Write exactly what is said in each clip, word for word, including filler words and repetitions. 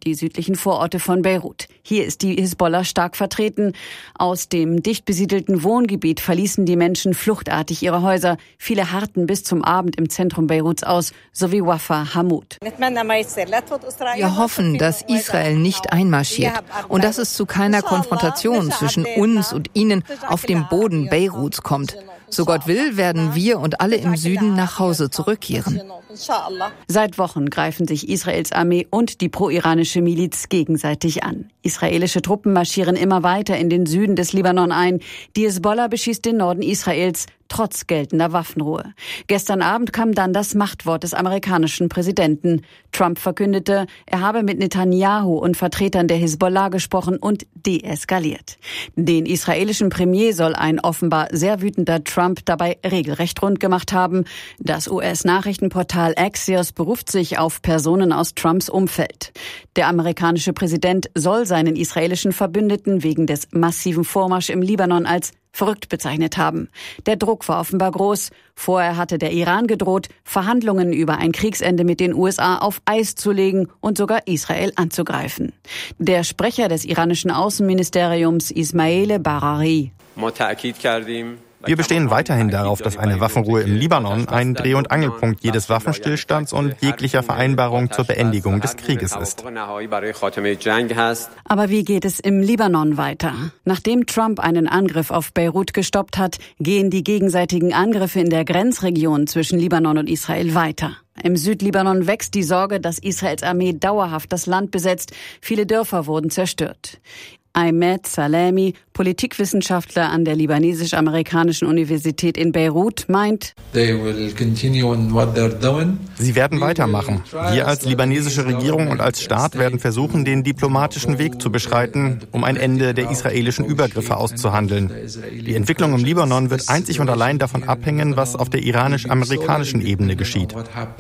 die südlichen Vororte von Beirut. Hier ist die Hisbollah stark vertreten. Aus dem dicht besiedelten Wohngebiet verließen die Menschen fluchtartig ihre Häuser. Viele harrten bis zum Abend im Zentrum Beiruts aus, sowie Wafa Hamoud. Wir hoffen, dass Israel nicht einmarschiert und dass es zu keiner Konfrontation zwischen uns und ihnen auf dem Boden Beiruts kommt. So Gott will, werden wir und alle im Süden nach Hause zurückkehren. Seit Wochen greifen sich Israels Armee und die pro-iranische Miliz gegenseitig an. Israelische Truppen marschieren immer weiter in den Süden des Libanon ein. Die Hisbollah beschießt den Norden Israels, trotz geltender Waffenruhe. Gestern Abend kam dann das Machtwort des amerikanischen Präsidenten. Trump verkündete, er habe mit Netanyahu und Vertretern der Hisbollah gesprochen und deeskaliert. Den israelischen Premier soll ein offenbar sehr wütender Trump dabei regelrecht rund gemacht haben. Das U S-Nachrichtenportal Axios beruft sich auf Personen aus Trumps Umfeld. Der amerikanische Präsident soll seinen israelischen Verbündeten wegen des massiven Vormarsch im Libanon als verrückt bezeichnet haben. Der Druck war offenbar groß. Vorher hatte der Iran gedroht, Verhandlungen über ein Kriegsende mit den U S A auf Eis zu legen und sogar Israel anzugreifen. Der Sprecher des iranischen Außenministeriums Ismail Barari: Wir bestehen weiterhin darauf, dass eine Waffenruhe im Libanon ein Dreh- und Angelpunkt jedes Waffenstillstands und jeglicher Vereinbarung zur Beendigung des Krieges ist. Aber wie geht es im Libanon weiter? Nachdem Trump einen Angriff auf Beirut gestoppt hat, gehen die gegenseitigen Angriffe in der Grenzregion zwischen Libanon und Israel weiter. Im Südlibanon wächst die Sorge, dass Israels Armee dauerhaft das Land besetzt. Viele Dörfer wurden zerstört. Ahmed Salemi, Politikwissenschaftler an der libanesisch-amerikanischen Universität in Beirut, meint: Sie werden weitermachen. Wir als libanesische Regierung und als Staat werden versuchen, den diplomatischen Weg zu beschreiten, um ein Ende der israelischen Übergriffe auszuhandeln. Die Entwicklung im Libanon wird einzig und allein davon abhängen, was auf der iranisch-amerikanischen Ebene geschieht.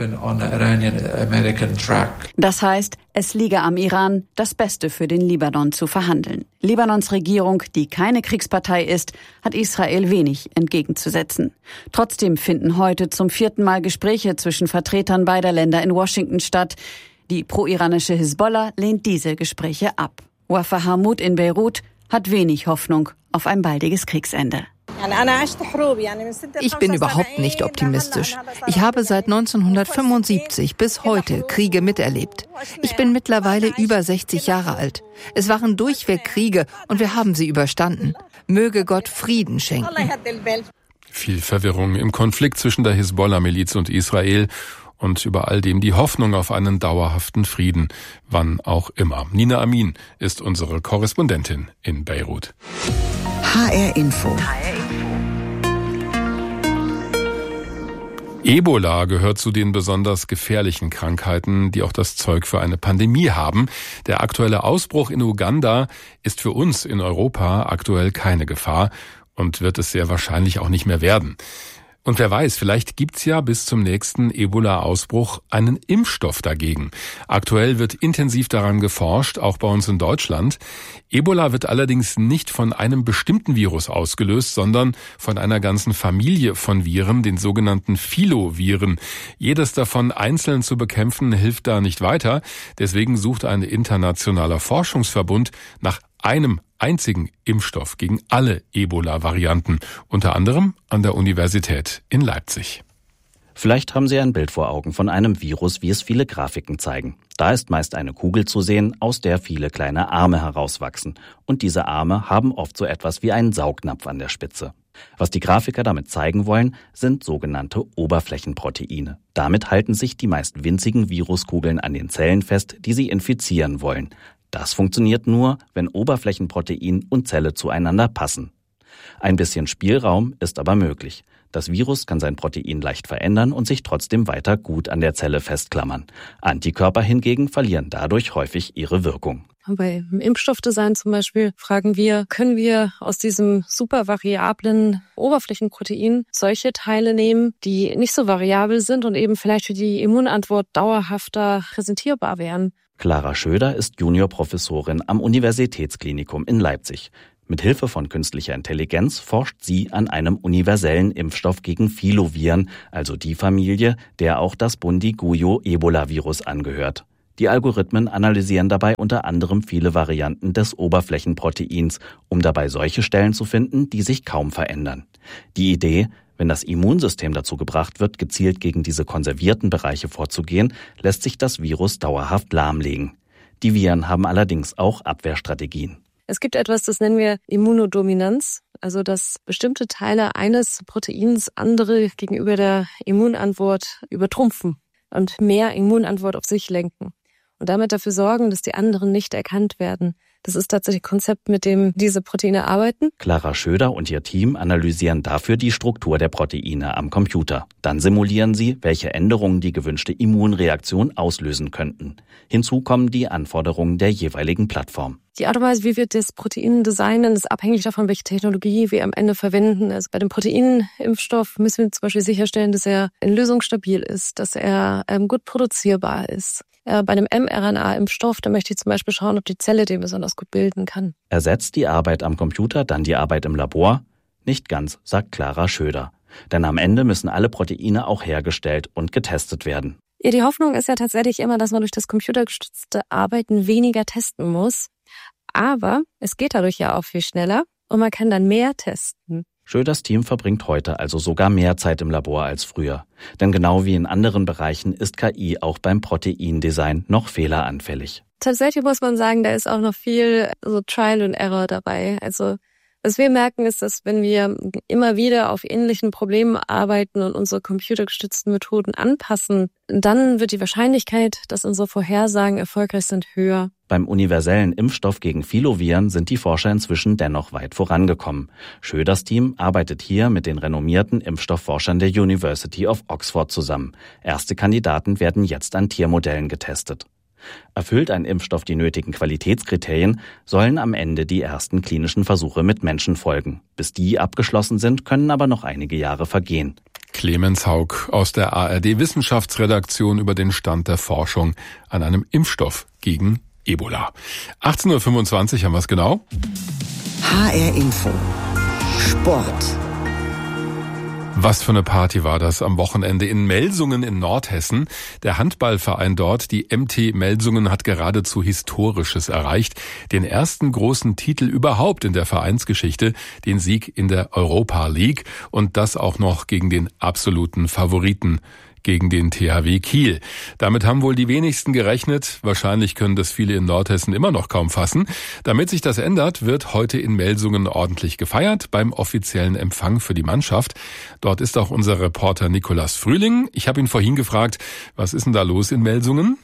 Das heißt, es liege am Iran, das Beste für den Libanon zu verhandeln. Libanons Regierung, die keine Kriegspartei ist, hat Israel wenig entgegenzusetzen. Trotzdem finden heute zum vierten Mal Gespräche zwischen Vertretern beider Länder in Washington statt. Die pro-iranische Hisbollah lehnt diese Gespräche ab. Wafa Hamoud in Beirut hat wenig Hoffnung auf ein baldiges Kriegsende. Ich bin überhaupt nicht optimistisch. Ich habe seit neunzehnhundertfünfundsiebzig bis heute Kriege miterlebt. Ich bin mittlerweile über sechzig Jahre alt. Es waren durchweg Kriege und wir haben sie überstanden. Möge Gott Frieden schenken. Viel Verwirrung im Konflikt zwischen der Hisbollah-Miliz und Israel und über all dem die Hoffnung auf einen dauerhaften Frieden, wann auch immer. Nina Amin ist unsere Korrespondentin in Beirut. H R Info. Ebola gehört zu den besonders gefährlichen Krankheiten, die auch das Zeug für eine Pandemie haben. Der aktuelle Ausbruch in Uganda ist für uns in Europa aktuell keine Gefahr und wird es sehr wahrscheinlich auch nicht mehr werden. Und wer weiß, vielleicht gibt's ja bis zum nächsten Ebola-Ausbruch einen Impfstoff dagegen. Aktuell wird intensiv daran geforscht, auch bei uns in Deutschland. Ebola wird allerdings nicht von einem bestimmten Virus ausgelöst, sondern von einer ganzen Familie von Viren, den sogenannten Filoviren. Jedes davon einzeln zu bekämpfen, hilft da nicht weiter. Deswegen sucht ein internationaler Forschungsverbund nach einem einzigen Impfstoff gegen alle Ebola-Varianten, unter anderem an der Universität in Leipzig. Vielleicht haben Sie ein Bild vor Augen von einem Virus, wie es viele Grafiken zeigen. Da ist meist eine Kugel zu sehen, aus der viele kleine Arme herauswachsen. Und diese Arme haben oft so etwas wie einen Saugnapf an der Spitze. Was die Grafiker damit zeigen wollen, sind sogenannte Oberflächenproteine. Damit halten sich die meist winzigen Viruskugeln an den Zellen fest, die sie infizieren wollen. Das funktioniert nur, wenn Oberflächenprotein und Zelle zueinander passen. Ein bisschen Spielraum ist aber möglich. Das Virus kann sein Protein leicht verändern und sich trotzdem weiter gut an der Zelle festklammern. Antikörper hingegen verlieren dadurch häufig ihre Wirkung. Beim Impfstoffdesign zum Beispiel fragen wir, können wir aus diesem super variablen Oberflächenprotein solche Teile nehmen, die nicht so variabel sind und eben vielleicht für die Immunantwort dauerhafter präsentierbar wären. Clara Schöder ist Juniorprofessorin am Universitätsklinikum in Leipzig. Mit Hilfe von künstlicher Intelligenz forscht sie an einem universellen Impfstoff gegen Filoviren, also die Familie, der auch das Bundiguyo-Ebola-Virus angehört. Die Algorithmen analysieren dabei unter anderem viele Varianten des Oberflächenproteins, um dabei solche Stellen zu finden, die sich kaum verändern. Die Idee: Wenn das Immunsystem dazu gebracht wird, gezielt gegen diese konservierten Bereiche vorzugehen, lässt sich das Virus dauerhaft lahmlegen. Die Viren haben allerdings auch Abwehrstrategien. Es gibt etwas, das nennen wir Immunodominanz, also dass bestimmte Teile eines Proteins andere gegenüber der Immunantwort übertrumpfen und mehr Immunantwort auf sich lenken und damit dafür sorgen, dass die anderen nicht erkannt werden. Das ist tatsächlich ein Konzept, mit dem diese Proteine arbeiten. Clara Schöder und ihr Team analysieren dafür die Struktur der Proteine am Computer. Dann simulieren sie, welche Änderungen die gewünschte Immunreaktion auslösen könnten. Hinzu kommen die Anforderungen der jeweiligen Plattform. Die Art und Weise, wie wir das Protein designen, ist abhängig davon, welche Technologie wir am Ende verwenden. Also bei dem Proteinimpfstoff müssen wir zum Beispiel sicherstellen, dass er in Lösung stabil ist, dass er ähm, gut produzierbar ist. Äh, bei einem mRNA-Impfstoff, da möchte ich zum Beispiel schauen, ob die Zelle den besonders gut bilden kann. Ersetzt die Arbeit am Computer dann die Arbeit im Labor? Nicht ganz, sagt Clara Schöder. Denn am Ende müssen alle Proteine auch hergestellt und getestet werden. Ja, die Hoffnung ist ja tatsächlich immer, dass man durch das computergestützte Arbeiten weniger testen muss. Aber es geht dadurch ja auch viel schneller und man kann dann mehr testen. Schöders Team verbringt heute also sogar mehr Zeit im Labor als früher. Denn genau wie in anderen Bereichen ist K I auch beim Proteindesign noch fehleranfällig. Tatsächlich muss man sagen, da ist auch noch viel so Trial and Error dabei. Also was wir merken ist, dass wenn wir immer wieder auf ähnlichen Problemen arbeiten und unsere computergestützten Methoden anpassen, dann wird die Wahrscheinlichkeit, dass unsere Vorhersagen erfolgreich sind, höher. Beim universellen Impfstoff gegen Filoviren sind die Forscher inzwischen dennoch weit vorangekommen. Schöders Team arbeitet hier mit den renommierten Impfstoffforschern der University of Oxford zusammen. Erste Kandidaten werden jetzt an Tiermodellen getestet. Erfüllt ein Impfstoff die nötigen Qualitätskriterien, sollen am Ende die ersten klinischen Versuche mit Menschen folgen. Bis die abgeschlossen sind, können aber noch einige Jahre vergehen. Clemens Haug aus der A R D-Wissenschaftsredaktion über den Stand der Forschung an einem Impfstoff gegen Ebola. achtzehn Uhr fünfundzwanzig haben wir es genau. H R Info. Sport. Was für eine Party war das am Wochenende in Melsungen in Nordhessen. Der Handballverein dort, die M T Melsungen, hat geradezu Historisches erreicht. Den ersten großen Titel überhaupt in der Vereinsgeschichte, den Sieg in der Europa League. Und das auch noch gegen den absoluten Favoriten, gegen den T H W Kiel. Damit haben wohl die wenigsten gerechnet. Wahrscheinlich können das viele in Nordhessen immer noch kaum fassen. Damit sich das ändert, wird heute in Melsungen ordentlich gefeiert beim offiziellen Empfang für die Mannschaft. Dort ist auch unser Reporter Nikolas Frühling. Ich habe ihn vorhin gefragt, was ist denn da los in Melsungen?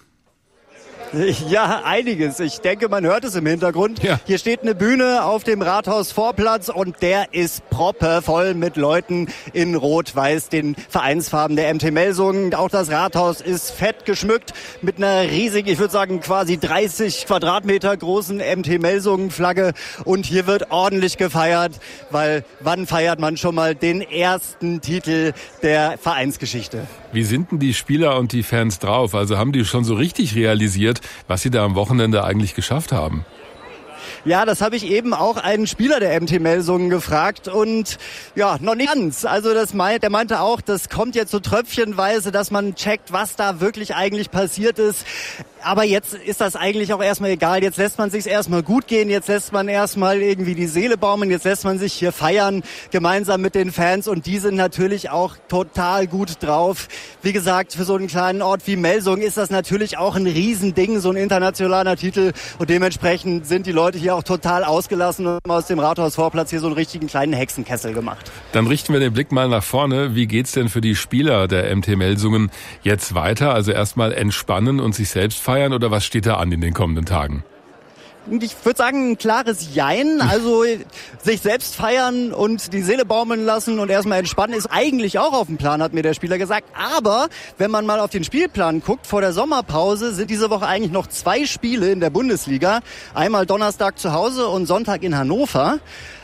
Ja, einiges. Ich denke, man hört es im Hintergrund. Ja. Hier steht eine Bühne auf dem Rathausvorplatz und der ist proppevoll mit Leuten in Rot-Weiß, den Vereinsfarben der M T Melsungen. Auch das Rathaus ist fett geschmückt mit einer riesigen, ich würde sagen quasi dreißig Quadratmeter großen M T Melsungen-Flagge. Und hier wird ordentlich gefeiert, weil wann feiert man schon mal den ersten Titel der Vereinsgeschichte? Wie sind denn die Spieler und die Fans drauf? Also haben die schon so richtig realisiert, was sie da am Wochenende eigentlich geschafft haben? Ja, das habe ich eben auch einen Spieler der M T Melsungen gefragt und ja, noch nicht ganz. Also das meint, der meinte auch, das kommt jetzt so tröpfchenweise, dass man checkt, was da wirklich eigentlich passiert ist. Aber jetzt ist das eigentlich auch erstmal egal. Jetzt lässt man sich's erstmal gut gehen. Jetzt lässt man erstmal irgendwie die Seele baumeln. Jetzt lässt man sich hier feiern, gemeinsam mit den Fans. Und die sind natürlich auch total gut drauf. Wie gesagt, für so einen kleinen Ort wie Melsungen ist das natürlich auch ein Riesending, so ein internationaler Titel. Und dementsprechend sind die Leute hier auch total ausgelassen und haben aus dem Rathausvorplatz hier so einen richtigen kleinen Hexenkessel gemacht. Dann richten wir den Blick mal nach vorne. Wie geht's denn für die Spieler der M T Melsungen jetzt weiter? Also erstmal entspannen und sich selbst feiern. Oder was steht da an in den kommenden Tagen? Ich würde sagen, ein klares Jein. Also sich selbst feiern und die Seele baumeln lassen und erstmal entspannen ist eigentlich auch auf dem Plan, hat mir der Spieler gesagt. Aber wenn man mal auf den Spielplan guckt, vor der Sommerpause sind diese Woche eigentlich noch zwei Spiele in der Bundesliga. Einmal Donnerstag zu Hause und Sonntag in Hannover.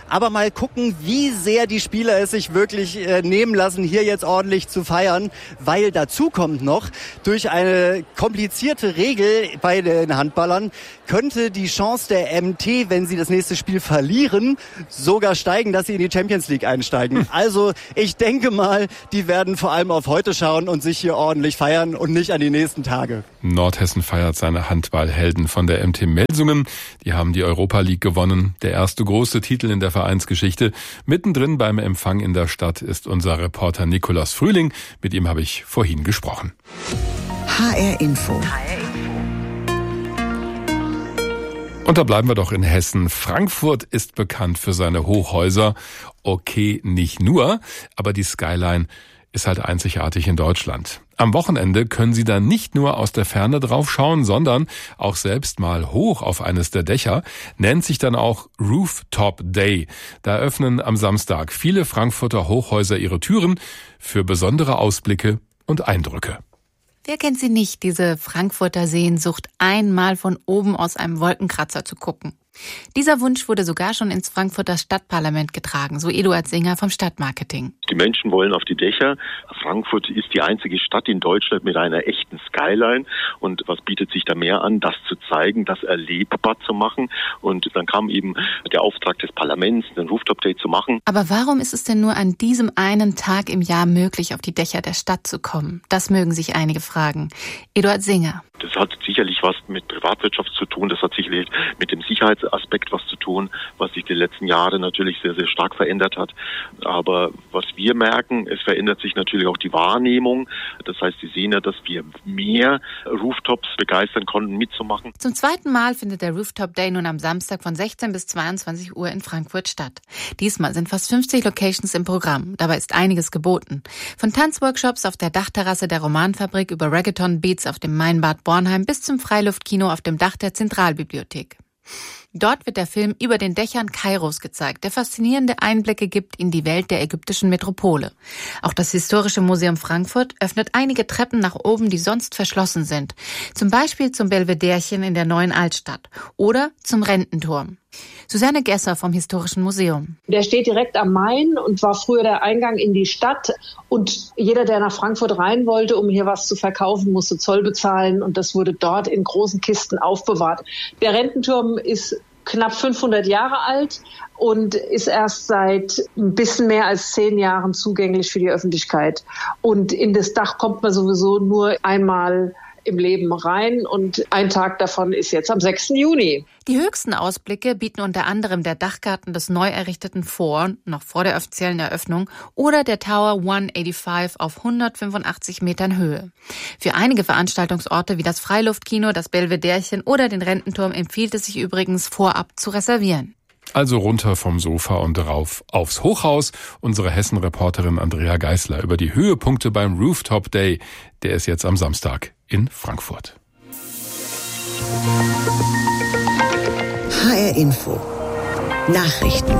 Aber mal gucken, wie sehr die Spieler es sich wirklich äh, nehmen lassen, hier jetzt ordentlich zu feiern, weil dazu kommt noch, durch eine komplizierte Regel bei den Handballern könnte die Chance der M T, wenn sie das nächste Spiel verlieren, sogar steigen, dass sie in die Champions League einsteigen. Also ich denke mal, die werden vor allem auf heute schauen und sich hier ordentlich feiern und nicht an die nächsten Tage. Nordhessen feiert seine Handballhelden von der M T Melsungen. Die haben die Europa League gewonnen, der erste große Titel in der Vereinsgeschichte. Mittendrin beim Empfang in der Stadt ist unser Reporter Nikolaus Frühling. Mit ihm habe ich vorhin gesprochen. H R Info. Und da bleiben wir doch in Hessen. Frankfurt ist bekannt für seine Hochhäuser. Okay, nicht nur, aber die Skyline ist halt einzigartig in Deutschland. Am Wochenende können Sie dann nicht nur aus der Ferne drauf schauen, sondern auch selbst mal hoch auf eines der Dächer. Nennt sich dann auch Rooftop Day. Da öffnen am Samstag viele Frankfurter Hochhäuser ihre Türen für besondere Ausblicke und Eindrücke. Wer kennt sie nicht, diese Frankfurter Sehnsucht, einmal von oben aus einem Wolkenkratzer zu gucken? Dieser Wunsch wurde sogar schon ins Frankfurter Stadtparlament getragen, so Eduard Singer vom Stadtmarketing. Die Menschen wollen auf die Dächer. Frankfurt ist die einzige Stadt in Deutschland mit einer echten Skyline. Und was bietet sich da mehr an, das zu zeigen, das erlebbar zu machen? Und dann kam eben der Auftrag des Parlaments, den Rooftop Day zu machen. Aber warum ist es denn nur an diesem einen Tag im Jahr möglich, auf die Dächer der Stadt zu kommen? Das mögen sich einige fragen. Eduard Singer. Das hat sicherlich was mit Privatwirtschaft zu tun, das hat sicherlich mit dem Sicherheitsaspekt was zu tun, was sich die letzten Jahre natürlich sehr, sehr stark verändert hat. Aber was wir merken, es verändert sich natürlich auch die Wahrnehmung. Das heißt, Sie sehen ja, dass wir mehr Rooftops begeistern konnten, mitzumachen. Zum zweiten Mal findet der Rooftop Day nun am Samstag von sechzehn bis zweiundzwanzig Uhr in Frankfurt statt. Diesmal sind fast fünfzig Locations im Programm. Dabei ist einiges geboten. Von Tanzworkshops auf der Dachterrasse der Romanfabrik über Reggaeton-Beats auf dem Mainbad Bornheim bis zum Freiluftkino auf dem Dach der Zentralbibliothek. Dort wird der Film Über den Dächern Kairos gezeigt, der faszinierende Einblicke gibt in die Welt der ägyptischen Metropole. Auch das Historische Museum Frankfurt öffnet einige Treppen nach oben, die sonst verschlossen sind. Zum Beispiel zum Belvederchen in der neuen Altstadt oder zum Rententurm. Susanne Gesser vom Historischen Museum. Der steht direkt am Main und war früher der Eingang in die Stadt. Und jeder, der nach Frankfurt rein wollte, um hier was zu verkaufen, musste Zoll bezahlen. Und das wurde dort in großen Kisten aufbewahrt. Der Rententurm ist knapp fünfhundert Jahre alt und ist erst seit ein bisschen mehr als zehn Jahren zugänglich für die Öffentlichkeit. Und in das Dach kommt man sowieso nur einmal im Leben rein und ein Tag davon ist jetzt am sechsten Juni. Die höchsten Ausblicke bieten unter anderem der Dachgarten des neu errichteten Four, noch vor der offiziellen Eröffnung, oder der Tower hundertfünfundachtzig auf hundertfünfundachtzig Metern Höhe. Für einige Veranstaltungsorte wie das Freiluftkino, das Belvederchen oder den Rententurm empfiehlt es sich übrigens vorab zu reservieren. Also runter vom Sofa und rauf aufs Hochhaus. Unsere Hessen-Reporterin Andrea Geisler über die Höhepunkte beim Rooftop Day. Der ist jetzt am Samstag in Frankfurt. H R Info. Nachrichten.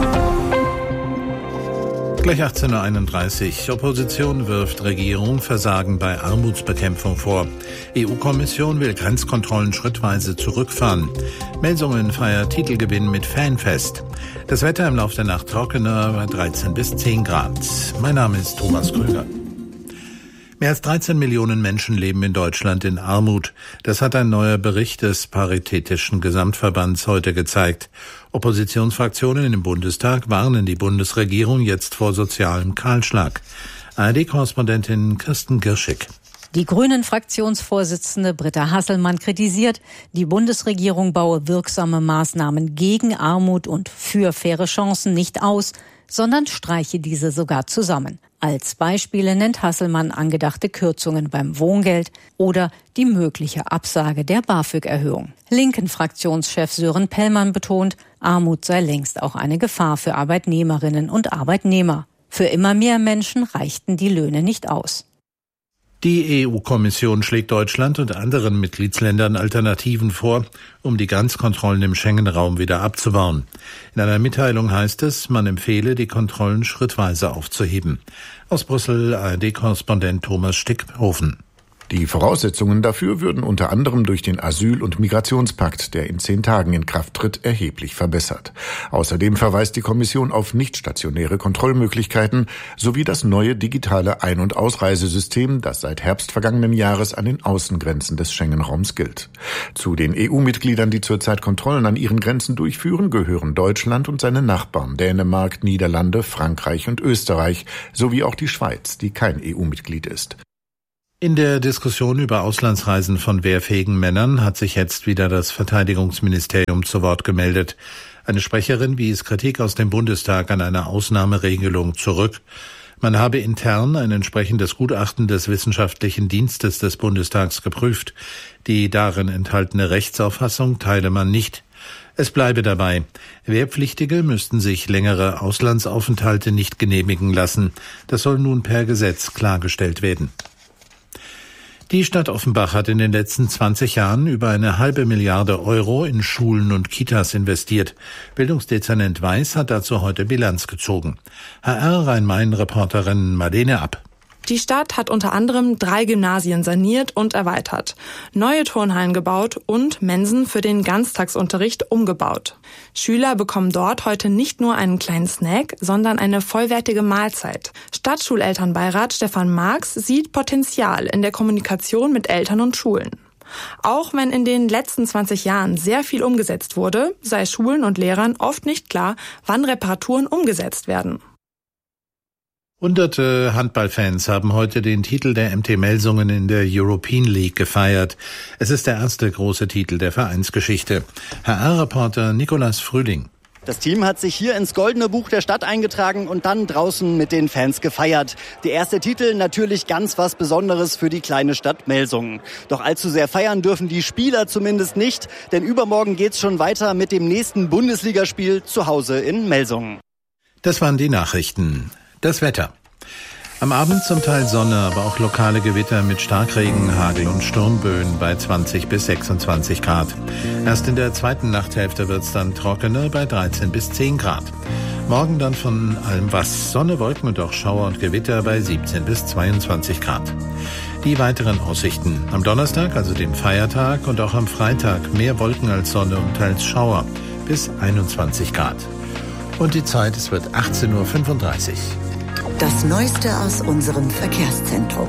Gleich achtzehn Uhr einunddreißig. Opposition wirft Regierung Versagen bei Armutsbekämpfung vor. E U-Kommission will Grenzkontrollen schrittweise zurückfahren. Melsungen feiert Titelgewinn mit Fanfest. Das Wetter im Laufe der Nacht trockener bei dreizehn bis zehn Grad. Mein Name ist Thomas Krüger. Mehr als dreizehn Millionen Menschen leben in Deutschland in Armut. Das hat ein neuer Bericht des Paritätischen Gesamtverbands heute gezeigt. Oppositionsfraktionen im Bundestag warnen die Bundesregierung jetzt vor sozialem Kahlschlag. A R D-Korrespondentin Kirsten Girschig. Die Grünen-Fraktionsvorsitzende Britta Hasselmann kritisiert, die Bundesregierung baue wirksame Maßnahmen gegen Armut und für faire Chancen nicht aus, sondern streiche diese sogar zusammen. Als Beispiele nennt Hasselmann angedachte Kürzungen beim Wohngeld oder die mögliche Absage der BAföG-Erhöhung. Linken-Fraktionschef Sören Pellmann betont, Armut sei längst auch eine Gefahr für Arbeitnehmerinnen und Arbeitnehmer. Für immer mehr Menschen reichten die Löhne nicht aus. Die E U-Kommission schlägt Deutschland und anderen Mitgliedsländern Alternativen vor, um die Grenzkontrollen im Schengen-Raum wieder abzubauen. In einer Mitteilung heißt es, man empfehle, die Kontrollen schrittweise aufzuheben. Aus Brüssel A R D-Korrespondent Thomas Stickhofen. Die Voraussetzungen dafür würden unter anderem durch den Asyl- und Migrationspakt, der in zehn Tagen in Kraft tritt, erheblich verbessert. Außerdem verweist die Kommission auf nichtstationäre Kontrollmöglichkeiten sowie das neue digitale Ein- und Ausreisesystem, das seit Herbst vergangenen Jahres an den Außengrenzen des Schengen-Raums gilt. Zu den E U-Mitgliedern, die zurzeit Kontrollen an ihren Grenzen durchführen, gehören Deutschland und seine Nachbarn Dänemark, Niederlande, Frankreich und Österreich sowie auch die Schweiz, die kein E U-Mitglied ist. In der Diskussion über Auslandsreisen von wehrfähigen Männern hat sich jetzt wieder das Verteidigungsministerium zu Wort gemeldet. Eine Sprecherin wies Kritik aus dem Bundestag an einer Ausnahmeregelung zurück. Man habe intern ein entsprechendes Gutachten des Wissenschaftlichen Dienstes des Bundestags geprüft. Die darin enthaltene Rechtsauffassung teile man nicht. Es bleibe dabei. Wehrpflichtige müssten sich längere Auslandsaufenthalte nicht genehmigen lassen. Das soll nun per Gesetz klargestellt werden. Die Stadt Offenbach hat in den letzten zwanzig Jahren über eine halbe Milliarde Euro in Schulen und Kitas investiert. Bildungsdezernent Weiß hat dazu heute Bilanz gezogen. H R Rhein-Main-Reporterin Marlene App. Die Stadt hat unter anderem drei Gymnasien saniert und erweitert, neue Turnhallen gebaut und Mensen für den Ganztagsunterricht umgebaut. Schüler bekommen dort heute nicht nur einen kleinen Snack, sondern eine vollwertige Mahlzeit. Stadtschulelternbeirat Stefan Marx sieht Potenzial in der Kommunikation mit Eltern und Schulen. Auch wenn in den letzten zwanzig Jahren sehr viel umgesetzt wurde, sei Schulen und Lehrern oft nicht klar, wann Reparaturen umgesetzt werden. Hunderte Handballfans haben heute den Titel der M T Melsungen in der European League gefeiert. Es ist der erste große Titel der Vereinsgeschichte. H R-Reporter Nikolas Frühling. Das Team hat sich hier ins Goldene Buch der Stadt eingetragen und dann draußen mit den Fans gefeiert. Der erste Titel natürlich ganz was Besonderes für die kleine Stadt Melsungen. Doch allzu sehr feiern dürfen die Spieler zumindest nicht, denn übermorgen geht's schon weiter mit dem nächsten Bundesligaspiel zu Hause in Melsungen. Das waren die Nachrichten. Das Wetter. Am Abend zum Teil Sonne, aber auch lokale Gewitter mit Starkregen, Hagel und Sturmböen bei zwanzig bis sechsundzwanzig Grad. Erst in der zweiten Nachthälfte wird's dann trockener bei dreizehn bis zehn Grad. Morgen dann von allem was. Sonne, Wolken und auch Schauer und Gewitter bei siebzehn bis zweiundzwanzig Grad. Die weiteren Aussichten. Am Donnerstag, also dem Feiertag, und auch am Freitag mehr Wolken als Sonne und teils Schauer bis einundzwanzig Grad. Und die Zeit, es wird achtzehn Uhr fünfunddreißig. Das Neueste aus unserem Verkehrszentrum.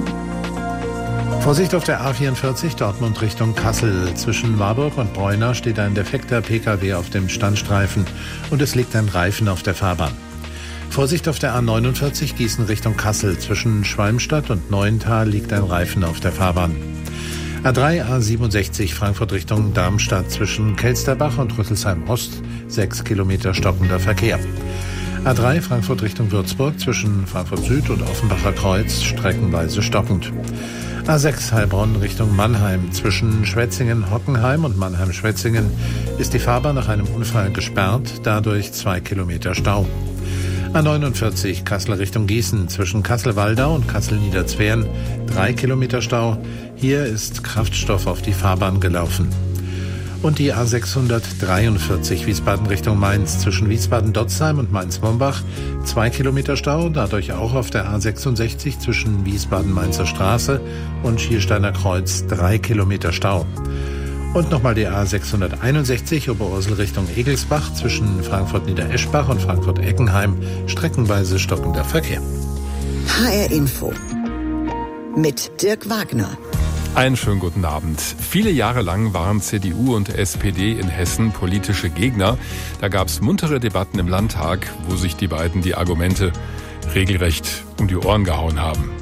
Vorsicht auf der A vierundvierzig, Dortmund Richtung Kassel. Zwischen Warburg und Breuna steht ein defekter P K W auf dem Standstreifen und es liegt ein Reifen auf der Fahrbahn. Vorsicht auf der A neunundvierzig, Gießen Richtung Kassel. Zwischen Schwalmstadt und Neuental liegt ein Reifen auf der Fahrbahn. A drei, A siebenundsechzig, Frankfurt Richtung Darmstadt. Zwischen Kelsterbach und Rüsselsheim Ost, sechs Kilometer stockender Verkehr. A drei, Frankfurt Richtung Würzburg, zwischen Frankfurt Süd und Offenbacher Kreuz, streckenweise stockend. A sechs, Heilbronn Richtung Mannheim, zwischen Schwetzingen-Hockenheim und Mannheim-Schwetzingen ist die Fahrbahn nach einem Unfall gesperrt, dadurch zwei Kilometer Stau. A neunundvierzig, Kassel Richtung Gießen, zwischen Kassel-Waldau und Kassel-Niederzweren, drei Kilometer Stau. Hier ist Kraftstoff auf die Fahrbahn gelaufen. Und die A sechshundertdreiundvierzig, Wiesbaden Richtung Mainz, zwischen Wiesbaden-Dotzheim und Mainz-Mombach, zwei Kilometer Stau, dadurch auch auf der A sechsundsechzig zwischen Wiesbaden-Mainzer Straße und Schiersteiner Kreuz, drei Kilometer Stau. Und nochmal die A sechshunderteinundsechzig, Oberursel Richtung Egelsbach, zwischen Frankfurt-Niedereschbach und Frankfurt-Eckenheim, streckenweise stockender Verkehr. H R Info mit Dirk Wagner. Einen schönen guten Abend. Viele Jahre lang waren C D U und S P D in Hessen politische Gegner. Da gab es muntere Debatten im Landtag, wo sich die beiden die Argumente regelrecht um die Ohren gehauen haben.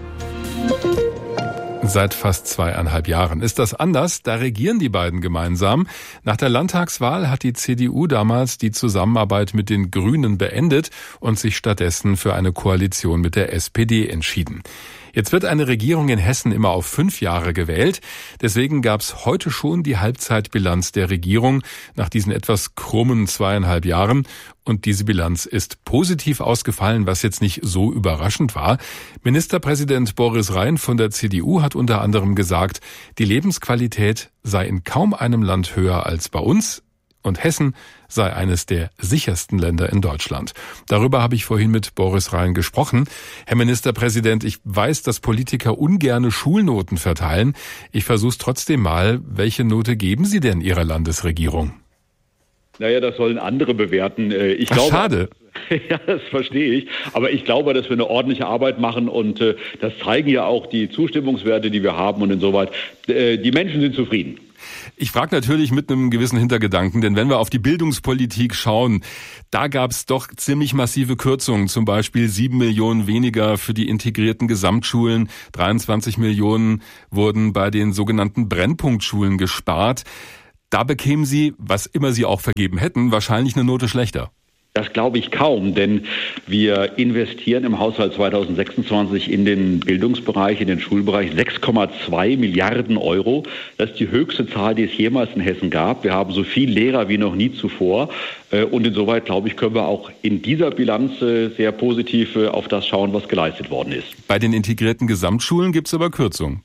Seit fast zweieinhalb Jahren ist das anders. Da regieren die beiden gemeinsam. Nach der Landtagswahl hat die C D U damals die Zusammenarbeit mit den Grünen beendet und sich stattdessen für eine Koalition mit der S P D entschieden. Jetzt wird eine Regierung in Hessen immer auf fünf Jahre gewählt. Deswegen gab es heute schon die Halbzeitbilanz der Regierung nach diesen etwas krummen zweieinhalb Jahren. Und diese Bilanz ist positiv ausgefallen, was jetzt nicht so überraschend war. Ministerpräsident Boris Rhein von der C D U hat unter anderem gesagt, die Lebensqualität sei in kaum einem Land höher als bei uns. und Hessen sei eines der sichersten Länder in Deutschland. Darüber habe ich vorhin mit Boris Rhein gesprochen. Herr Ministerpräsident, ich weiß, dass Politiker ungerne Schulnoten verteilen. Ich versuche es trotzdem mal. Welche Note geben Sie denn Ihrer Landesregierung? Naja, das sollen andere bewerten. Ich Ach, glaube, schade. Ja, das verstehe ich. Aber ich glaube, dass wir eine ordentliche Arbeit machen und äh, das zeigen ja auch die Zustimmungswerte, die wir haben und insoweit, äh, die Menschen sind zufrieden. Ich frage natürlich mit einem gewissen Hintergedanken, denn wenn wir auf die Bildungspolitik schauen, da gab es doch ziemlich massive Kürzungen, zum Beispiel sieben Millionen weniger für die integrierten Gesamtschulen, dreiundzwanzig Millionen wurden bei den sogenannten Brennpunktschulen gespart. Da bekämen Sie, was immer Sie auch vergeben hätten, wahrscheinlich eine Note schlechter. Das glaube ich kaum, denn wir investieren im Haushalt zweitausendsechsundzwanzig in den Bildungsbereich, in den Schulbereich sechs Komma zwei Milliarden Euro. Das ist die höchste Zahl, die es jemals in Hessen gab. Wir haben so viel Lehrer wie noch nie zuvor. Und insoweit, glaube ich, können wir auch in dieser Bilanz sehr positiv auf das schauen, was geleistet worden ist. Bei den integrierten Gesamtschulen gibt es aber Kürzungen.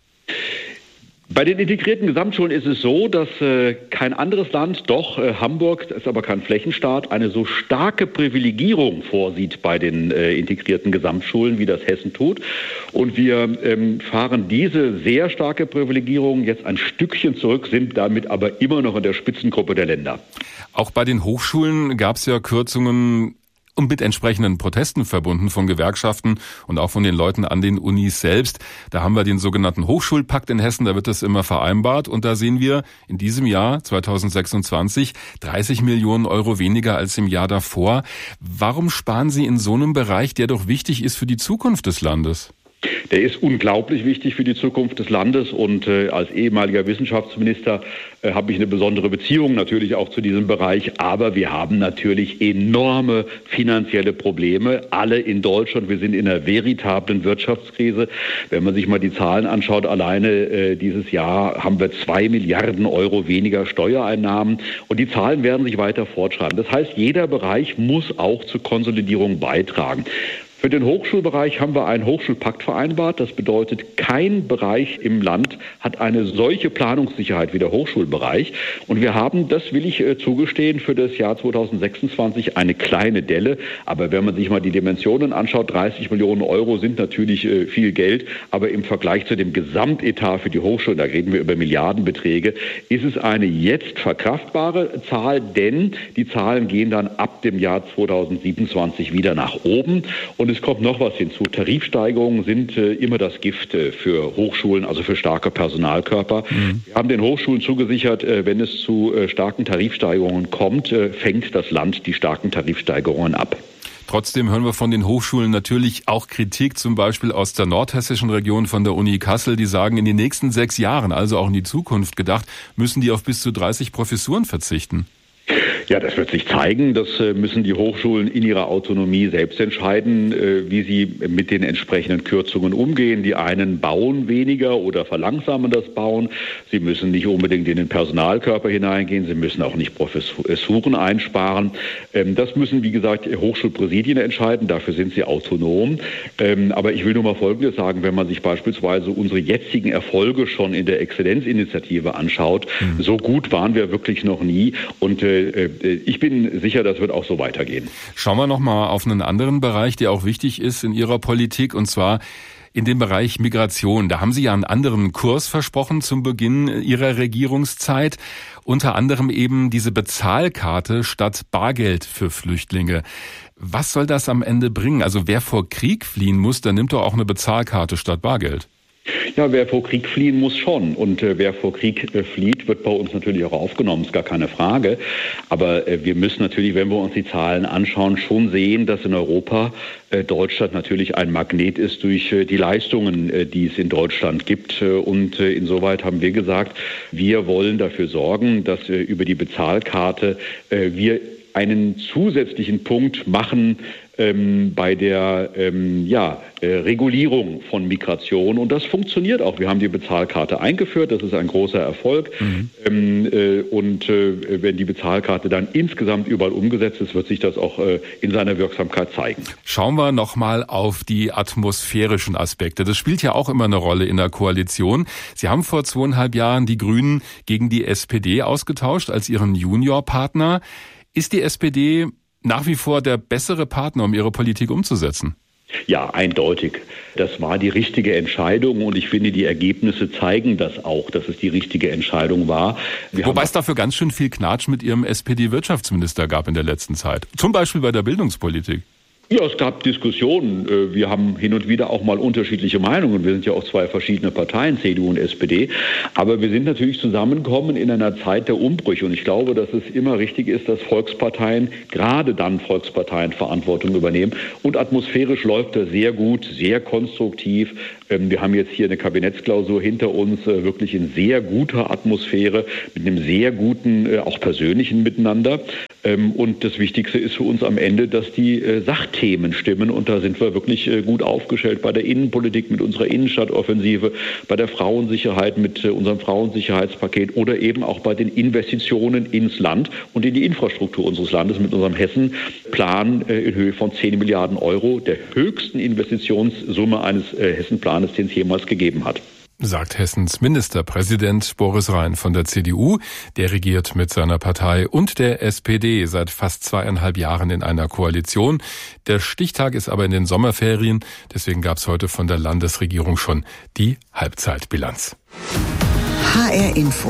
Bei den integrierten Gesamtschulen ist es so, dass äh, kein anderes Land, doch äh, Hamburg, das ist aber kein Flächenstaat, eine so starke Privilegierung vorsieht bei den äh, integrierten Gesamtschulen, wie das Hessen tut. Und wir ähm, fahren diese sehr starke Privilegierung jetzt ein Stückchen zurück, sind damit aber immer noch in der Spitzengruppe der Länder. Auch bei den Hochschulen gab es ja Kürzungen und mit entsprechenden Protesten verbunden von Gewerkschaften und auch von den Leuten an den Unis selbst. Da haben wir den sogenannten Hochschulpakt in Hessen, da wird das immer vereinbart und da sehen wir in diesem Jahr zweitausendsechsundzwanzig dreißig Millionen Euro weniger als im Jahr davor. Warum sparen Sie in so einem Bereich, der doch wichtig ist für die Zukunft des Landes? Der ist unglaublich wichtig für die Zukunft des Landes und äh, als ehemaliger Wissenschaftsminister äh, habe ich eine besondere Beziehung natürlich auch zu diesem Bereich. Aber wir haben natürlich enorme finanzielle Probleme, alle in Deutschland. Wir sind in einer veritablen Wirtschaftskrise. Wenn man sich mal die Zahlen anschaut, alleine äh, dieses Jahr haben wir zwei Milliarden Euro weniger Steuereinnahmen und die Zahlen werden sich weiter fortschreiben. Das heißt, jeder Bereich muss auch zur Konsolidierung beitragen. Für den Hochschulbereich haben wir einen Hochschulpakt vereinbart. Das bedeutet, kein Bereich im Land hat eine solche Planungssicherheit wie der Hochschulbereich. Und wir haben, das will ich äh, zugestehen, für das Jahr zweitausendsechsundzwanzig eine kleine Delle. Aber wenn man sich mal die Dimensionen anschaut, dreißig Millionen Euro sind natürlich äh, viel Geld. Aber im Vergleich zu dem Gesamtetat für die Hochschulen, da reden wir über Milliardenbeträge, ist es eine jetzt verkraftbare Zahl, denn die Zahlen gehen dann ab dem Jahr zweitausendsiebenundzwanzig wieder nach oben. Und es kommt noch was hinzu. Tarifsteigerungen sind äh, immer das Gift äh, für Hochschulen, also für starke Personalkörper. Mhm. Wir haben den Hochschulen zugesichert, äh, wenn es zu äh, starken Tarifsteigerungen kommt, äh, fängt das Land die starken Tarifsteigerungen ab. Trotzdem hören wir von den Hochschulen natürlich auch Kritik, zum Beispiel aus der nordhessischen Region von der Uni Kassel. Die sagen, in den nächsten sechs Jahren, also auch in die Zukunft gedacht, müssen die auf bis zu dreißig Professuren verzichten. Ja, das wird sich zeigen. Das müssen die Hochschulen in ihrer Autonomie selbst entscheiden, wie sie mit den entsprechenden Kürzungen umgehen. Die einen bauen weniger oder verlangsamen das Bauen. Sie müssen nicht unbedingt in den Personalkörper hineingehen. Sie müssen auch nicht Professuren einsparen. Das müssen, wie gesagt, Hochschulpräsidien entscheiden. Dafür sind sie autonom. Aber ich will nur mal Folgendes sagen. Wenn man sich beispielsweise unsere jetzigen Erfolge schon in der Exzellenzinitiative anschaut, mhm. so gut waren wir wirklich noch nie. Und ich bin sicher, das wird auch so weitergehen. Schauen wir noch mal auf einen anderen Bereich, der auch wichtig ist in Ihrer Politik, und zwar in dem Bereich Migration. Da haben Sie ja einen anderen Kurs versprochen zum Beginn Ihrer Regierungszeit. Unter anderem eben diese Bezahlkarte statt Bargeld für Flüchtlinge. Was soll das am Ende bringen? Also wer vor Krieg fliehen muss, der nimmt doch auch eine Bezahlkarte statt Bargeld. Ja, wer vor Krieg fliehen muss schon. Und äh, wer vor Krieg äh, flieht, wird bei uns natürlich auch aufgenommen, ist gar keine Frage. Aber äh, wir müssen natürlich, wenn wir uns die Zahlen anschauen, schon sehen, dass in Europa äh, Deutschland natürlich ein Magnet ist durch äh, die Leistungen, äh, die es in Deutschland gibt. Äh, und äh, insoweit haben wir gesagt, wir wollen dafür sorgen, dass äh, über die Bezahlkarte äh, wir einen zusätzlichen Punkt machen ähm, bei der ähm, ja, äh, Regulierung von Migration. Und das funktioniert auch. Wir haben die Bezahlkarte eingeführt. Das ist ein großer Erfolg. Mhm. Ähm, äh, und äh, wenn die Bezahlkarte dann insgesamt überall umgesetzt ist, wird sich das auch äh, in seiner Wirksamkeit zeigen. Schauen wir nochmal auf die atmosphärischen Aspekte. Das spielt ja auch immer eine Rolle in der Koalition. Sie haben vor zweieinhalb Jahren die Grünen gegen die S P D ausgetauscht als ihren Juniorpartner. Ist die S P D nach wie vor der bessere Partner, um ihre Politik umzusetzen? Ja, eindeutig. Das war die richtige Entscheidung und ich finde, die Ergebnisse zeigen das auch, dass es die richtige Entscheidung war. Wir Wobei es dafür ganz schön viel Knatsch mit ihrem S P D-Wirtschaftsminister gab in der letzten Zeit. Zum Beispiel bei der Bildungspolitik. Ja, es gab Diskussionen. Wir haben hin und wieder auch mal unterschiedliche Meinungen. Wir sind ja auch zwei verschiedene Parteien, C D U und S P D. Aber wir sind natürlich zusammengekommen in einer Zeit der Umbrüche. Und ich glaube, dass es immer richtig ist, dass Volksparteien, gerade dann Volksparteien, Verantwortung übernehmen. Und atmosphärisch läuft das sehr gut, sehr konstruktiv. Wir haben jetzt hier eine Kabinettsklausur hinter uns, wirklich in sehr guter Atmosphäre, mit einem sehr guten, auch persönlichen Miteinander. Und das Wichtigste ist für uns am Ende, dass die Sachthemen stimmen. Und da sind wir wirklich gut aufgestellt bei der Innenpolitik mit unserer Innenstadtoffensive, bei der Frauensicherheit mit unserem Frauensicherheitspaket oder eben auch bei den Investitionen ins Land und in die Infrastruktur unseres Landes mit unserem Hessenplan in Höhe von zehn Milliarden Euro, der höchsten Investitionssumme eines Hessenplanes, den es jemals gegeben hat. Sagt Hessens Ministerpräsident Boris Rhein von der C D U. Der regiert mit seiner Partei und der S P D seit fast zweieinhalb Jahren in einer Koalition. Der Stichtag ist aber in den Sommerferien. Deswegen gab es heute von der Landesregierung schon die Halbzeitbilanz. H R Info.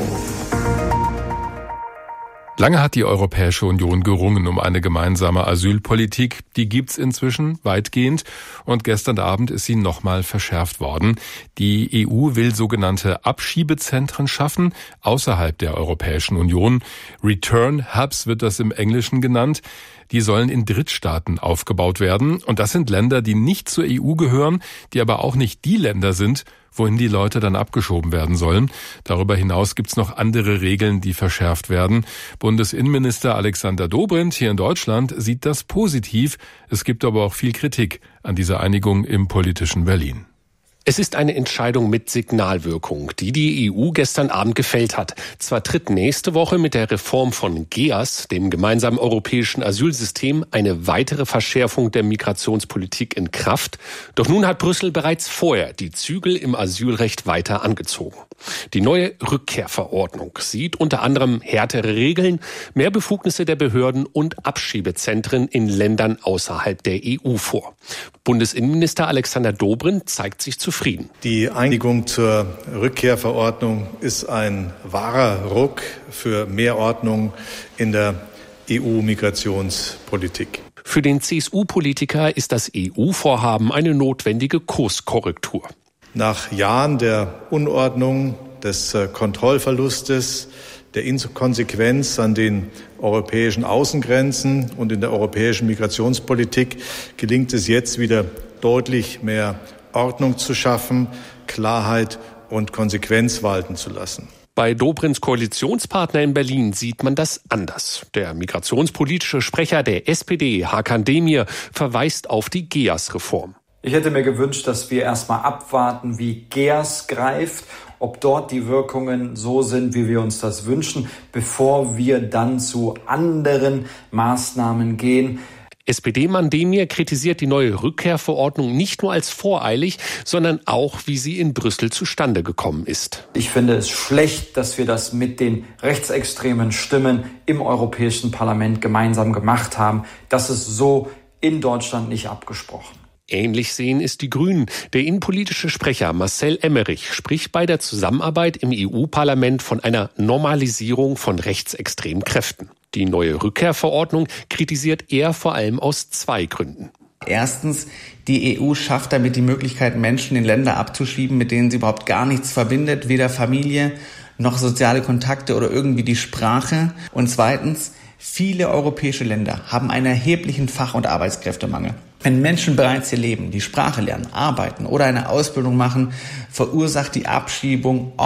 Lange hat die Europäische Union gerungen um eine gemeinsame Asylpolitik. Die gibt's inzwischen weitgehend. Und gestern Abend ist sie nochmal verschärft worden. Die E U will sogenannte Abschiebezentren schaffen, außerhalb der Europäischen Union. Return Hubs wird das im Englischen genannt. Die sollen in Drittstaaten aufgebaut werden. Und das sind Länder, die nicht zur E U gehören, die aber auch nicht die Länder sind, wohin die Leute dann abgeschoben werden sollen. Darüber hinaus gibt's noch andere Regeln, die verschärft werden. Bundesinnenminister Alexander Dobrindt hier in Deutschland sieht das positiv. Es gibt aber auch viel Kritik an dieser Einigung im politischen Berlin. Es ist eine Entscheidung mit Signalwirkung, die die E U gestern Abend gefällt hat. Zwar tritt nächste Woche mit der Reform von G E A S, dem gemeinsamen europäischen Asylsystem, eine weitere Verschärfung der Migrationspolitik in Kraft. Doch nun hat Brüssel bereits vorher die Zügel im Asylrecht weiter angezogen. Die neue Rückkehrverordnung sieht unter anderem härtere Regeln, mehr Befugnisse der Behörden und Abschiebezentren in Ländern außerhalb der E U vor. Bundesinnenminister Alexander Dobrindt zeigt sich zufrieden. Die Einigung zur Rückkehrverordnung ist ein wahrer Ruck für mehr Ordnung in der E U-Migrationspolitik. Für den C S U-Politiker ist das E U-Vorhaben eine notwendige Kurskorrektur. Nach Jahren der Unordnung, des Kontrollverlustes, der Inkonsequenz an den europäischen Außengrenzen und in der europäischen Migrationspolitik gelingt es jetzt wieder deutlich mehr Ordnung zu schaffen, Klarheit und Konsequenz walten zu lassen. Bei Dobrindts Koalitionspartner in Berlin sieht man das anders. Der migrationspolitische Sprecher der S P D, Hakan Demir, verweist auf die G E A S-Reform. Ich hätte mir gewünscht, dass wir erstmal abwarten, wie G E A S greift, ob dort die Wirkungen so sind, wie wir uns das wünschen, bevor wir dann zu anderen Maßnahmen gehen. S P D-Mann Demir kritisiert die neue Rückkehrverordnung nicht nur als voreilig, sondern auch, wie sie in Brüssel zustande gekommen ist. Ich finde es schlecht, dass wir das mit den rechtsextremen Stimmen im Europäischen Parlament gemeinsam gemacht haben. Das ist so in Deutschland nicht abgesprochen. Ähnlich sehen es die Grünen. Der innenpolitische Sprecher Marcel Emmerich spricht bei der Zusammenarbeit im E U-Parlament von einer Normalisierung von rechtsextremen Kräften. Die neue Rückkehrverordnung kritisiert er vor allem aus zwei Gründen. Erstens, die E U schafft damit die Möglichkeit, Menschen in Länder abzuschieben, mit denen sie überhaupt gar nichts verbindet, weder Familie noch soziale Kontakte oder irgendwie die Sprache. Und zweitens, viele europäische Länder haben einen erheblichen Fach- und Arbeitskräftemangel. Wenn Menschen bereits hier leben, die Sprache lernen, arbeiten oder eine Ausbildung machen, verursacht die Abschiebung oft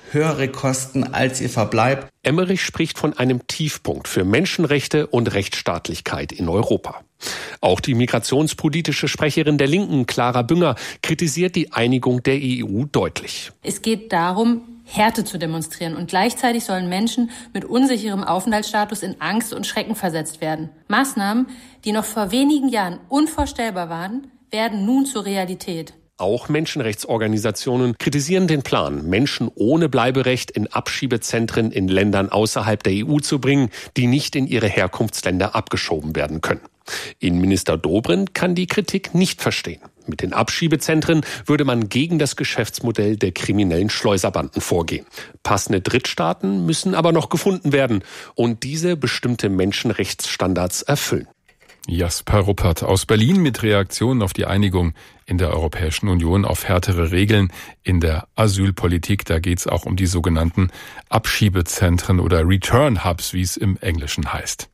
höhere Kosten als ihr Verbleib. Emmerich spricht von einem Tiefpunkt für Menschenrechte und Rechtsstaatlichkeit in Europa. Auch die migrationspolitische Sprecherin der Linken, Clara Bünger, kritisiert die Einigung der E U deutlich. Es geht darum, Härte zu demonstrieren und gleichzeitig sollen Menschen mit unsicherem Aufenthaltsstatus in Angst und Schrecken versetzt werden. Maßnahmen, die noch vor wenigen Jahren unvorstellbar waren, werden nun zur Realität. Auch Menschenrechtsorganisationen kritisieren den Plan, Menschen ohne Bleiberecht in Abschiebezentren in Ländern außerhalb der E U zu bringen, die nicht in ihre Herkunftsländer abgeschoben werden können. Innenminister Dobrindt kann die Kritik nicht verstehen. Mit den Abschiebezentren würde man gegen das Geschäftsmodell der kriminellen Schleuserbanden vorgehen. Passende Drittstaaten müssen aber noch gefunden werden und diese bestimmte Menschenrechtsstandards erfüllen. Jasper Ruppert aus Berlin mit Reaktionen auf die Einigung in der Europäischen Union auf härtere Regeln in der Asylpolitik. Da geht es auch um die sogenannten Abschiebezentren oder Return Hubs, wie es im Englischen heißt.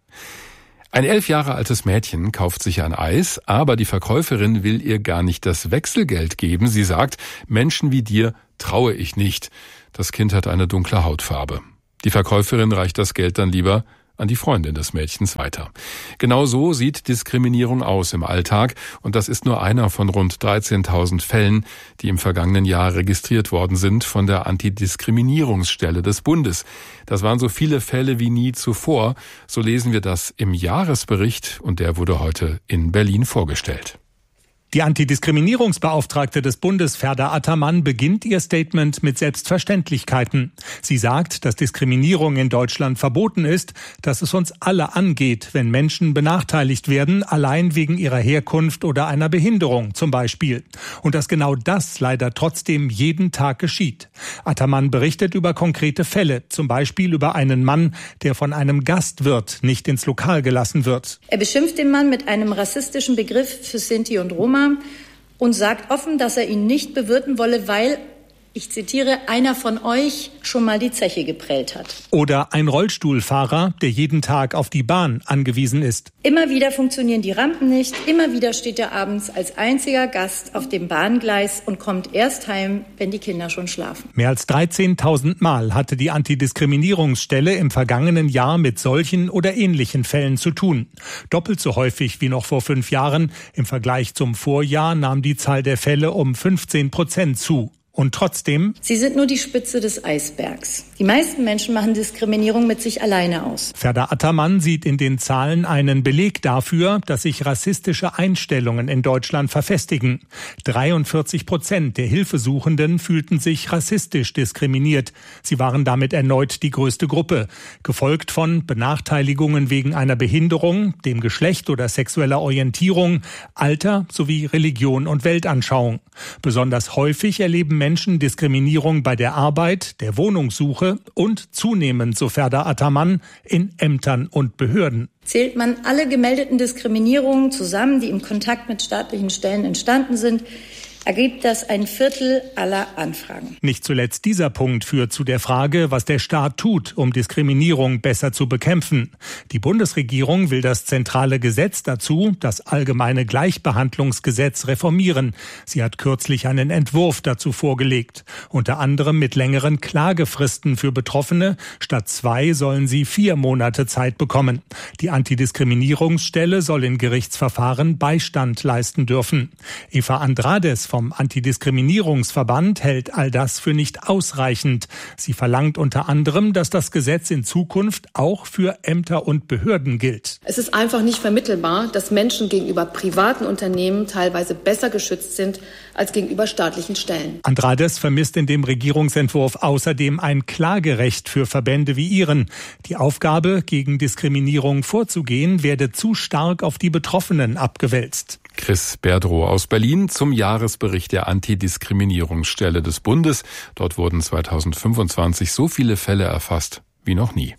Ein elf Jahre altes Mädchen kauft sich ein Eis, aber die Verkäuferin will ihr gar nicht das Wechselgeld geben. Sie sagt, Menschen wie dir traue ich nicht. Das Kind hat eine dunkle Hautfarbe. Die Verkäuferin reicht das Geld dann lieber an die Freundin des Mädchens weiter. Genau so sieht Diskriminierung aus im Alltag und das ist nur einer von rund dreizehntausend Fällen, die im vergangenen Jahr registriert worden sind von der Antidiskriminierungsstelle des Bundes. Das waren so viele Fälle wie nie zuvor, so lesen wir das im Jahresbericht und der wurde heute in Berlin vorgestellt. Die Antidiskriminierungsbeauftragte des Bundes, Ferda Ataman, beginnt ihr Statement mit Selbstverständlichkeiten. Sie sagt, dass Diskriminierung in Deutschland verboten ist, dass es uns alle angeht, wenn Menschen benachteiligt werden, allein wegen ihrer Herkunft oder einer Behinderung zum Beispiel. Und dass genau das leider trotzdem jeden Tag geschieht. Ataman berichtet über konkrete Fälle, zum Beispiel über einen Mann, der von einem Gastwirt nicht ins Lokal gelassen wird. Er beschimpft den Mann mit einem rassistischen Begriff für Sinti und Roma und sagt offen, dass er ihn nicht bewirten wolle, weil, ich zitiere, einer von euch schon mal die Zeche geprellt hat. Oder ein Rollstuhlfahrer, der jeden Tag auf die Bahn angewiesen ist. Immer wieder funktionieren die Rampen nicht, immer wieder steht er abends als einziger Gast auf dem Bahngleis und kommt erst heim, wenn die Kinder schon schlafen. Mehr als dreizehntausend Mal hatte die Antidiskriminierungsstelle im vergangenen Jahr mit solchen oder ähnlichen Fällen zu tun. Doppelt so häufig wie noch vor fünf Jahren. Im Vergleich zum Vorjahr nahm die Zahl der Fälle um fünfzehn Prozent zu. Und trotzdem? Sie sind nur die Spitze des Eisbergs. Die meisten Menschen machen Diskriminierung mit sich alleine aus. Ferda Ataman sieht in den Zahlen einen Beleg dafür, dass sich rassistische Einstellungen in Deutschland verfestigen. dreiundvierzig Prozent der Hilfesuchenden fühlten sich rassistisch diskriminiert. Sie waren damit erneut die größte Gruppe, gefolgt von Benachteiligungen wegen einer Behinderung, dem Geschlecht oder sexueller Orientierung, Alter sowie Religion und Weltanschauung. Besonders häufig erleben Menschen Diskriminierung bei der Arbeit, der Wohnungssuche und zunehmend, so Ferda Ataman, in Ämtern und Behörden. Zählt man alle gemeldeten Diskriminierungen zusammen, die im Kontakt mit staatlichen Stellen entstanden sind, ergibt das ein Viertel aller Anfragen. Nicht zuletzt dieser Punkt führt zu der Frage, was der Staat tut, um Diskriminierung besser zu bekämpfen. Die Bundesregierung will das zentrale Gesetz dazu, das Allgemeine Gleichbehandlungsgesetz, reformieren. Sie hat kürzlich einen Entwurf dazu vorgelegt. Unter anderem mit längeren Klagefristen für Betroffene. Statt zwei sollen sie vier Monate Zeit bekommen. Die Antidiskriminierungsstelle soll in Gerichtsverfahren Beistand leisten dürfen. Eva Andrades vom Antidiskriminierungsverband hält all das für nicht ausreichend. Sie verlangt unter anderem, dass das Gesetz in Zukunft auch für Ämter und Behörden gilt. Es ist einfach nicht vermittelbar, dass Menschen gegenüber privaten Unternehmen teilweise besser geschützt sind als gegenüber staatlichen Stellen. Andrades vermisst in dem Regierungsentwurf außerdem ein Klagerecht für Verbände wie ihren. Die Aufgabe, gegen Diskriminierung vorzugehen, werde zu stark auf die Betroffenen abgewälzt. Chris Berdrow aus Berlin zum Jahresbericht der Antidiskriminierungsstelle des Bundes. Dort wurden zweitausendfünfundzwanzig so viele Fälle erfasst wie noch nie.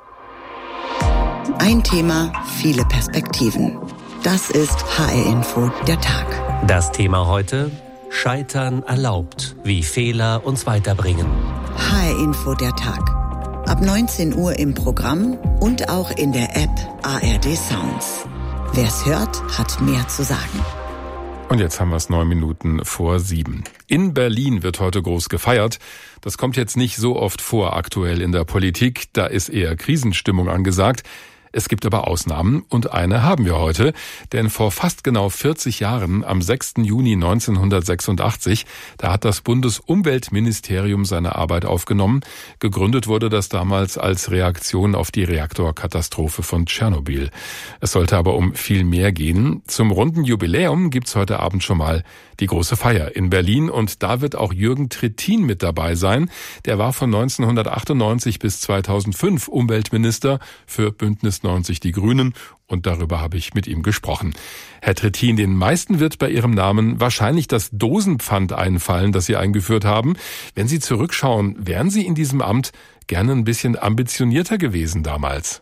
Ein Thema, viele Perspektiven. Das ist H R-Info, der Tag. Das Thema heute: Scheitern erlaubt, wie Fehler uns weiterbringen. H R-Info, der Tag. Ab neunzehn Uhr im Programm und auch in der App A R D Sounds. Wer's hört, hat mehr zu sagen. Und jetzt haben wir es neun Minuten vor sieben. In Berlin wird heute groß gefeiert. Das kommt jetzt nicht so oft vor aktuell in der Politik. Da ist eher Krisenstimmung angesagt. Es gibt aber Ausnahmen und eine haben wir heute. Denn vor fast genau vierzig Jahren, am sechsten Juni neunzehnhundertsechsundachtzig, da hat das Bundesumweltministerium seine Arbeit aufgenommen. Gegründet wurde das damals als Reaktion auf die Reaktorkatastrophe von Tschernobyl. Es sollte aber um viel mehr gehen. Zum runden Jubiläum gibt's heute Abend schon mal die große Feier in Berlin. Und da wird auch Jürgen Trittin mit dabei sein. Der war von neunzehnhundertachtundneunzig bis zweitausendfünf Umweltminister für Bündnis neunzig Die Grünen. Und darüber habe ich mit ihm gesprochen. Herr Trittin, den meisten wird bei Ihrem Namen wahrscheinlich das Dosenpfand einfallen, das Sie eingeführt haben. Wenn Sie zurückschauen, wären Sie in diesem Amt gerne ein bisschen ambitionierter gewesen damals?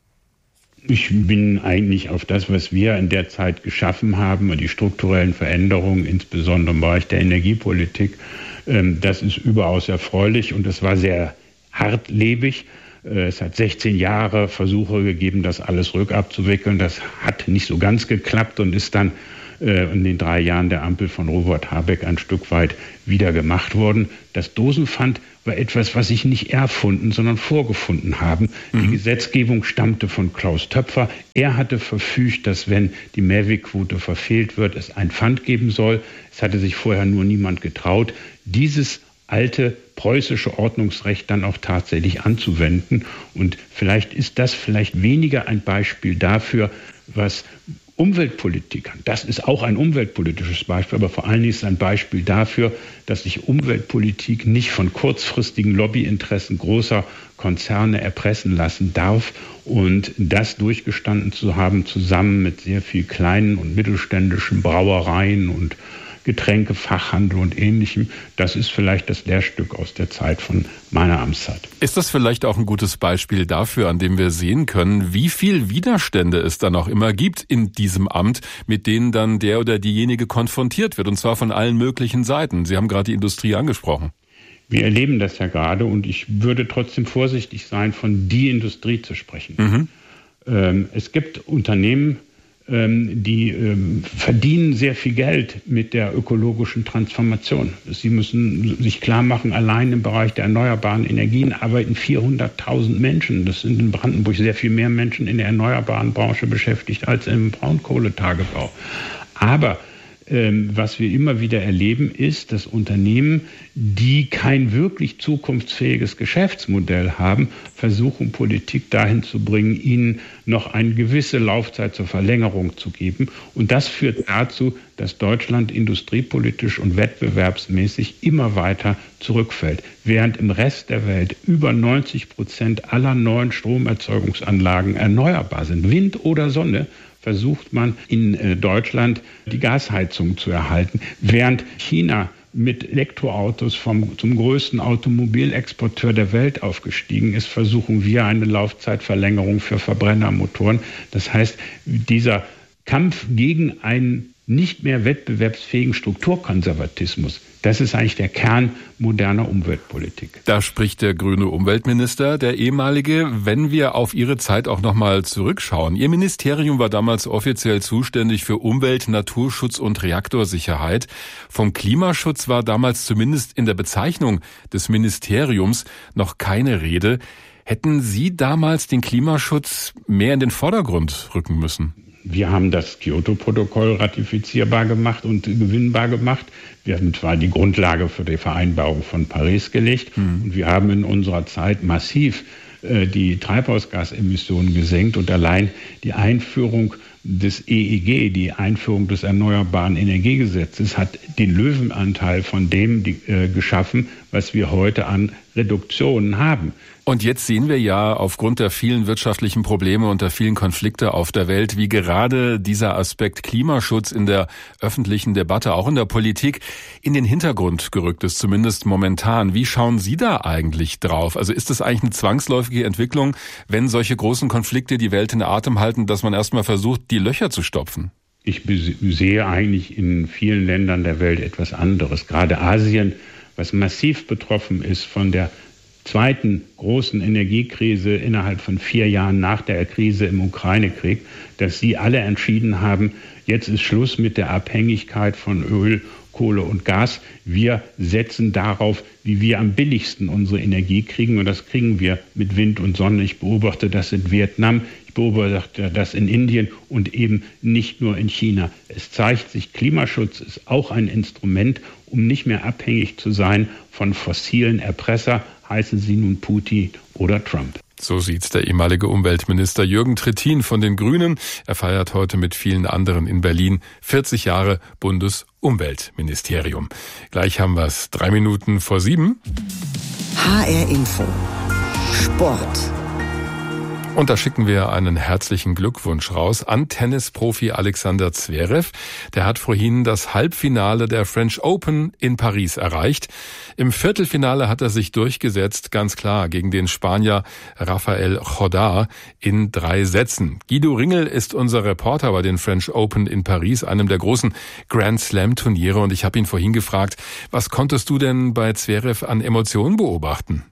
Ich bin eigentlich auf das, was wir in der Zeit geschaffen haben und die strukturellen Veränderungen, insbesondere im Bereich der Energiepolitik, das ist überaus erfreulich und es war sehr hartlebig. Es hat sechzehn Jahre Versuche gegeben, das alles rückabzuwickeln. Das hat nicht so ganz geklappt und ist dann in den drei Jahren der Ampel von Robert Habeck ein Stück weit wieder gemacht worden. Das Dosenpfand war etwas, was sich nicht erfunden, sondern vorgefunden haben. Mhm. Die Gesetzgebung stammte von Klaus Töpfer. Er hatte verfügt, dass wenn die Mehrwegquote verfehlt wird, es ein Pfand geben soll. Es hatte sich vorher nur niemand getraut, dieses alte preußische Ordnungsrecht dann auch tatsächlich anzuwenden. Und vielleicht ist das vielleicht weniger ein Beispiel dafür, was Umweltpolitikern, das ist auch ein umweltpolitisches Beispiel, aber vor allen Dingen ist es ein Beispiel dafür, dass sich Umweltpolitik nicht von kurzfristigen Lobbyinteressen großer Konzerne erpressen lassen darf. Und das durchgestanden zu haben, zusammen mit sehr viel kleinen und mittelständischen Brauereien und Getränkefachhandel und Ähnlichem, das ist vielleicht das Lehrstück aus der Zeit von meiner Amtszeit. Ist das vielleicht auch ein gutes Beispiel dafür, an dem wir sehen können, wie viel Widerstände es dann auch immer gibt in diesem Amt, mit denen dann der oder diejenige konfrontiert wird, und zwar von allen möglichen Seiten? Sie haben gerade die Industrie angesprochen. Wir erleben das ja gerade und ich würde trotzdem vorsichtig sein, von die Industrie zu sprechen. Mhm. Ähm, es gibt Unternehmen, die ähm, verdienen sehr viel Geld mit der ökologischen Transformation. Sie müssen sich klar machen, allein im Bereich der erneuerbaren Energien arbeiten vierhunderttausend Menschen. Das sind in Brandenburg sehr viel mehr Menschen in der erneuerbaren Branche beschäftigt als im Braunkohletagebau. Aber ähm, was wir immer wieder erleben, ist, dass Unternehmen, die kein wirklich zukunftsfähiges Geschäftsmodell haben, versuchen, Politik dahin zu bringen, ihnen noch eine gewisse Laufzeit zur Verlängerung zu geben. Und das führt dazu, dass Deutschland industriepolitisch und wettbewerbsmäßig immer weiter zurückfällt. Während im Rest der Welt über neunzig Prozent aller neuen Stromerzeugungsanlagen erneuerbar sind, Wind oder Sonne, versucht man in Deutschland die Gasheizung zu erhalten, während China mit Elektroautos vom, zum größten Automobilexporteur der Welt aufgestiegen ist, versuchen wir eine Laufzeitverlängerung für Verbrennermotoren. Das heißt, dieser Kampf gegen einen nicht mehr wettbewerbsfähigen Strukturkonservatismus, das ist eigentlich der Kern moderner Umweltpolitik. Da spricht der grüne Umweltminister, der ehemalige. Wenn wir auf Ihre Zeit auch nochmal zurückschauen. Ihr Ministerium war damals offiziell zuständig für Umwelt, Naturschutz und Reaktorsicherheit. Vom Klimaschutz war damals zumindest in der Bezeichnung des Ministeriums noch keine Rede. Hätten Sie damals den Klimaschutz mehr in den Vordergrund rücken müssen? Wir haben das Kyoto-Protokoll ratifizierbar gemacht und gewinnbar gemacht. Wir haben zwar die Grundlage für die Vereinbarung von Paris gelegt, mhm. und wir haben in unserer Zeit massiv äh, die Treibhausgasemissionen gesenkt und allein die Einführung des E E G, die Einführung des Erneuerbaren Energiegesetzes, hat den Löwenanteil von dem die, äh, geschaffen, was wir heute an Reduktionen haben. Und jetzt sehen wir ja aufgrund der vielen wirtschaftlichen Probleme und der vielen Konflikte auf der Welt, wie gerade dieser Aspekt Klimaschutz in der öffentlichen Debatte, auch in der Politik, in den Hintergrund gerückt ist, zumindest momentan. Wie schauen Sie da eigentlich drauf? Also ist das eigentlich eine zwangsläufige Entwicklung, wenn solche großen Konflikte die Welt in Atem halten, dass man erstmal versucht, die Löcher zu stopfen? Ich sehe eigentlich in vielen Ländern der Welt etwas anderes. Gerade Asien, was massiv betroffen ist von der zweiten großen Energiekrise innerhalb von vier Jahren nach der Krise im Ukraine-Krieg, dass Sie alle entschieden haben, jetzt ist Schluss mit der Abhängigkeit von Öl, Kohle und Gas. Wir setzen darauf, wie wir am billigsten unsere Energie kriegen. Und das kriegen wir mit Wind und Sonne. Ich beobachte das in Vietnam, ich beobachte das in Indien und eben nicht nur in China. Es zeigt sich, Klimaschutz ist auch ein Instrument, um nicht mehr abhängig zu sein von fossilen Erpresser, heißen sie nun Putin oder Trump. So sieht's der ehemalige Umweltminister Jürgen Trittin von den Grünen. Er feiert heute mit vielen anderen in Berlin vierzig Jahre Bundesumweltministerium. Gleich haben wir's. Drei Minuten vor sieben. H R Info. Sport. Und da schicken wir einen herzlichen Glückwunsch raus an Tennisprofi Alexander Zverev. Der hat vorhin das Halbfinale der French Open in Paris erreicht. Im Viertelfinale hat er sich durchgesetzt, ganz klar, gegen den Spanier Rafael Jodar in drei Sätzen. Guido Ringel ist unser Reporter bei den French Open in Paris, einem der großen Grand Slam Turniere. Und ich habe ihn vorhin gefragt, was konntest du denn bei Zverev an Emotionen beobachten?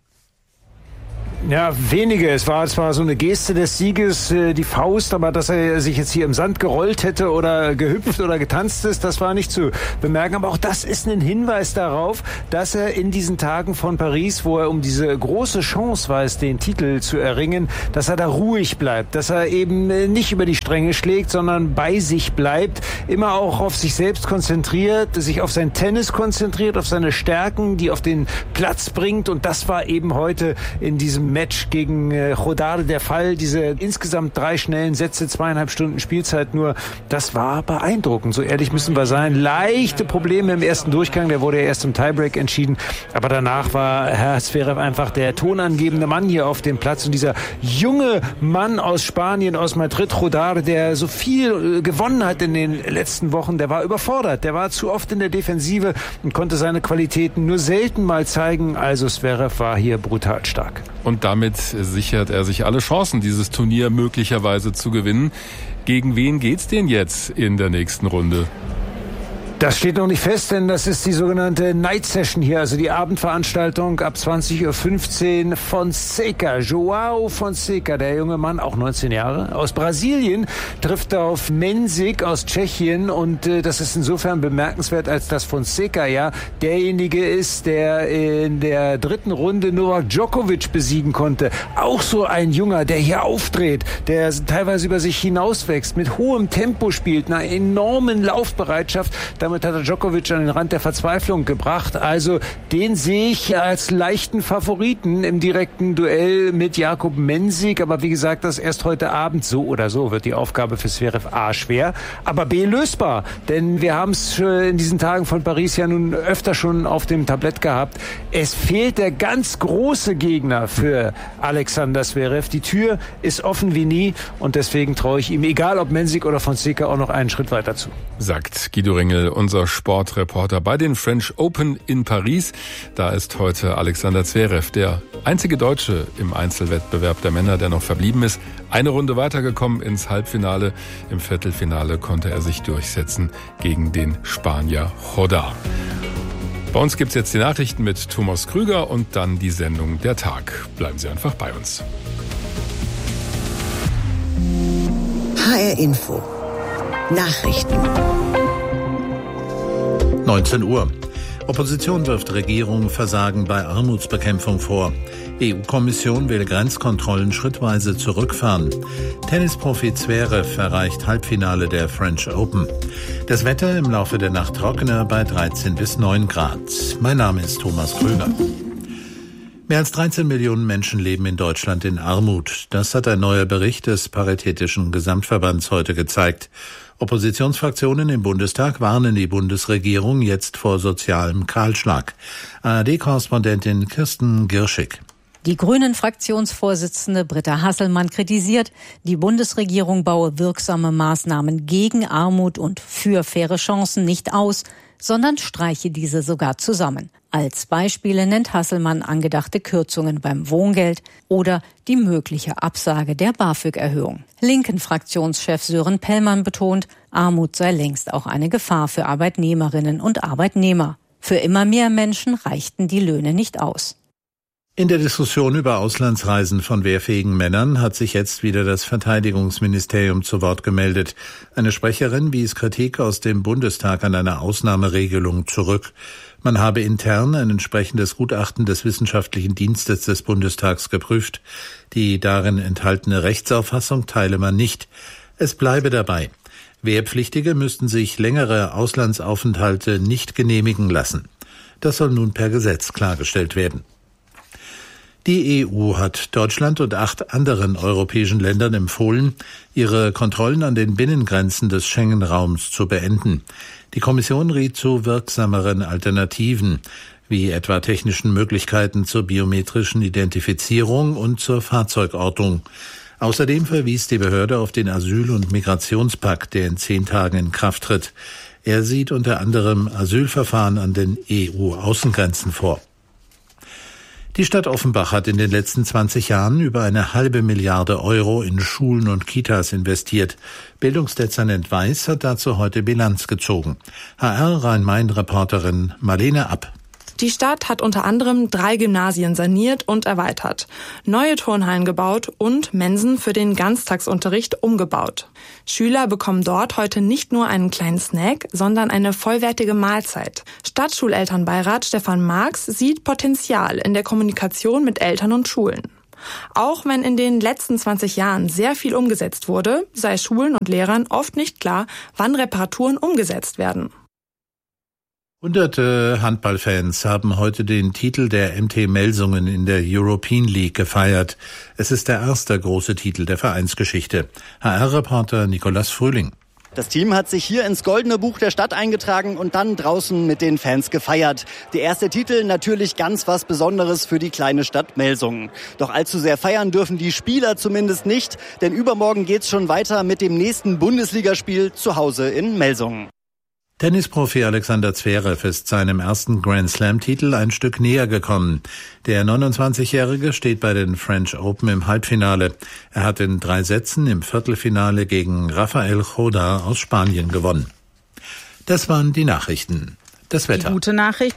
Ja, wenige. Es war zwar so eine Geste des Sieges, äh, die Faust, aber dass er sich jetzt hier im Sand gerollt hätte oder gehüpft oder getanzt ist, das war nicht zu bemerken. Aber auch das ist ein Hinweis darauf, dass er in diesen Tagen von Paris, wo er um diese große Chance weiß, den Titel zu erringen, dass er da ruhig bleibt, dass er eben nicht über die Stränge schlägt, sondern bei sich bleibt, immer auch auf sich selbst konzentriert, sich auf sein Tennis konzentriert, auf seine Stärken, die auf den Platz bringt. Und das war eben heute in diesem Match gegen äh, Jodar der Fall. Diese insgesamt drei schnellen Sätze, zweieinhalb Stunden Spielzeit nur, das war beeindruckend. So ehrlich müssen wir sein. Leichte Probleme im ersten Durchgang, der wurde ja erst im Tiebreak entschieden. Aber danach war Herr Zverev einfach der tonangebende Mann hier auf dem Platz. Und dieser junge Mann aus Spanien, aus Madrid, Jodar, der so viel äh, gewonnen hat in den letzten Wochen, der war überfordert. Der war zu oft in der Defensive und konnte seine Qualitäten nur selten mal zeigen. Also Zverev war hier brutal stark. Und damit sichert er sich alle Chancen, dieses Turnier möglicherweise zu gewinnen. Gegen wen geht's denn jetzt in der nächsten Runde? Das steht noch nicht fest, denn das ist die sogenannte Night Session hier, also die Abendveranstaltung ab zwanzig Uhr fünfzehn. Fonseca, Joao Fonseca, der junge Mann, auch neunzehn Jahre, aus Brasilien, trifft auf Mensik aus Tschechien. Und äh, das ist insofern bemerkenswert, als dass Fonseca ja derjenige ist, der in der dritten Runde Novak Djokovic besiegen konnte. Auch so ein Junger, der hier aufdreht, der teilweise über sich hinauswächst, mit hohem Tempo spielt, einer enormen Laufbereitschaft. Damit hat er Djokovic an den Rand der Verzweiflung gebracht. Also den sehe ich als leichten Favoriten im direkten Duell mit Jakub Mensik. Aber wie gesagt, das erst heute Abend. So oder so wird die Aufgabe für Zverev A schwer, aber B lösbar. Denn wir haben es in diesen Tagen von Paris ja nun öfter schon auf dem Tablett gehabt. Es fehlt der ganz große Gegner für Alexander Zverev. Die Tür ist offen wie nie und deswegen traue ich ihm, egal ob Mensik oder Fonseca, auch noch einen Schritt weiter zu. Sagt Guido Ringel, unser Sportreporter bei den French Open in Paris. Da ist heute Alexander Zverev, der einzige Deutsche im Einzelwettbewerb der Männer, der noch verblieben ist. Eine Runde weitergekommen ins Halbfinale. Im Viertelfinale konnte er sich durchsetzen gegen den Spanier Jodar. Bei uns gibt's jetzt die Nachrichten mit Thomas Krüger und dann die Sendung Der Tag. Bleiben Sie einfach bei uns. H R Info. Nachrichten. neunzehn Uhr. Opposition wirft Regierung Versagen bei Armutsbekämpfung vor. E U-Kommission will Grenzkontrollen schrittweise zurückfahren. Tennisprofi Zverev erreicht Halbfinale der French Open. Das Wetter im Laufe der Nacht trockener bei dreizehn bis neun Grad. Mein Name ist Thomas Krüger. Mehr als dreizehn Millionen Menschen leben in Deutschland in Armut. Das hat ein neuer Bericht des Paritätischen Gesamtverbands heute gezeigt. Oppositionsfraktionen im Bundestag warnen die Bundesregierung jetzt vor sozialem Kahlschlag. A R D-Korrespondentin Kirsten Girschig. Die Grünen-Fraktionsvorsitzende Britta Hasselmann kritisiert, die Bundesregierung baue wirksame Maßnahmen gegen Armut und für faire Chancen nicht aus, sondern streiche diese sogar zusammen. Als Beispiele nennt Hasselmann angedachte Kürzungen beim Wohngeld oder die mögliche Absage der BAföG-Erhöhung. Linken-Fraktionschef Sören Pellmann betont, Armut sei längst auch eine Gefahr für Arbeitnehmerinnen und Arbeitnehmer. Für immer mehr Menschen reichten die Löhne nicht aus. In der Diskussion über Auslandsreisen von wehrfähigen Männern hat sich jetzt wieder das Verteidigungsministerium zu Wort gemeldet. Eine Sprecherin wies Kritik aus dem Bundestag an einer Ausnahmeregelung zurück. Man habe intern ein entsprechendes Gutachten des Wissenschaftlichen Dienstes des Bundestags geprüft. Die darin enthaltene Rechtsauffassung teile man nicht. Es bleibe dabei. Wehrpflichtige müssten sich längere Auslandsaufenthalte nicht genehmigen lassen. Das soll nun per Gesetz klargestellt werden. Die E U hat Deutschland und acht anderen europäischen Ländern empfohlen, ihre Kontrollen an den Binnengrenzen des Schengen-Raums zu beenden. Die Kommission riet zu wirksameren Alternativen, wie etwa technischen Möglichkeiten zur biometrischen Identifizierung und zur Fahrzeugortung. Außerdem verwies die Behörde auf den Asyl- und Migrationspakt, der in zehn Tagen in Kraft tritt. Er sieht unter anderem Asylverfahren an den E U-Außengrenzen vor. Die Stadt Offenbach hat in den letzten zwanzig Jahren über eine halbe Milliarde Euro in Schulen und Kitas investiert. Bildungsdezernent Weiß hat dazu heute Bilanz gezogen. H R Rhein-Main-Reporterin Marlene App. Die Stadt hat unter anderem drei Gymnasien saniert und erweitert, neue Turnhallen gebaut und Mensen für den Ganztagsunterricht umgebaut. Schüler bekommen dort heute nicht nur einen kleinen Snack, sondern eine vollwertige Mahlzeit. Stadtschulelternbeirat Stefan Marx sieht Potenzial in der Kommunikation mit Eltern und Schulen. Auch wenn in den letzten zwanzig Jahren sehr viel umgesetzt wurde, sei Schulen und Lehrern oft nicht klar, wann Reparaturen umgesetzt werden. Hunderte Handballfans haben heute den Titel der M T Melsungen in der European League gefeiert. Es ist der erste große Titel der Vereinsgeschichte. H R-Reporter Nikolas Frühling. Das Team hat sich hier ins Goldene Buch der Stadt eingetragen und dann draußen mit den Fans gefeiert. Der erste Titel natürlich ganz was Besonderes für die kleine Stadt Melsungen. Doch allzu sehr feiern dürfen die Spieler zumindest nicht, denn übermorgen geht's schon weiter mit dem nächsten Bundesligaspiel zu Hause in Melsungen. Tennisprofi Alexander Zverev ist seinem ersten Grand-Slam-Titel ein Stück näher gekommen. Der neunundzwanzigjährige steht bei den French Open im Halbfinale. Er hat in drei Sätzen im Viertelfinale gegen Rafael Joda aus Spanien gewonnen. Das waren die Nachrichten. Das Wetter. Die gute Nachricht.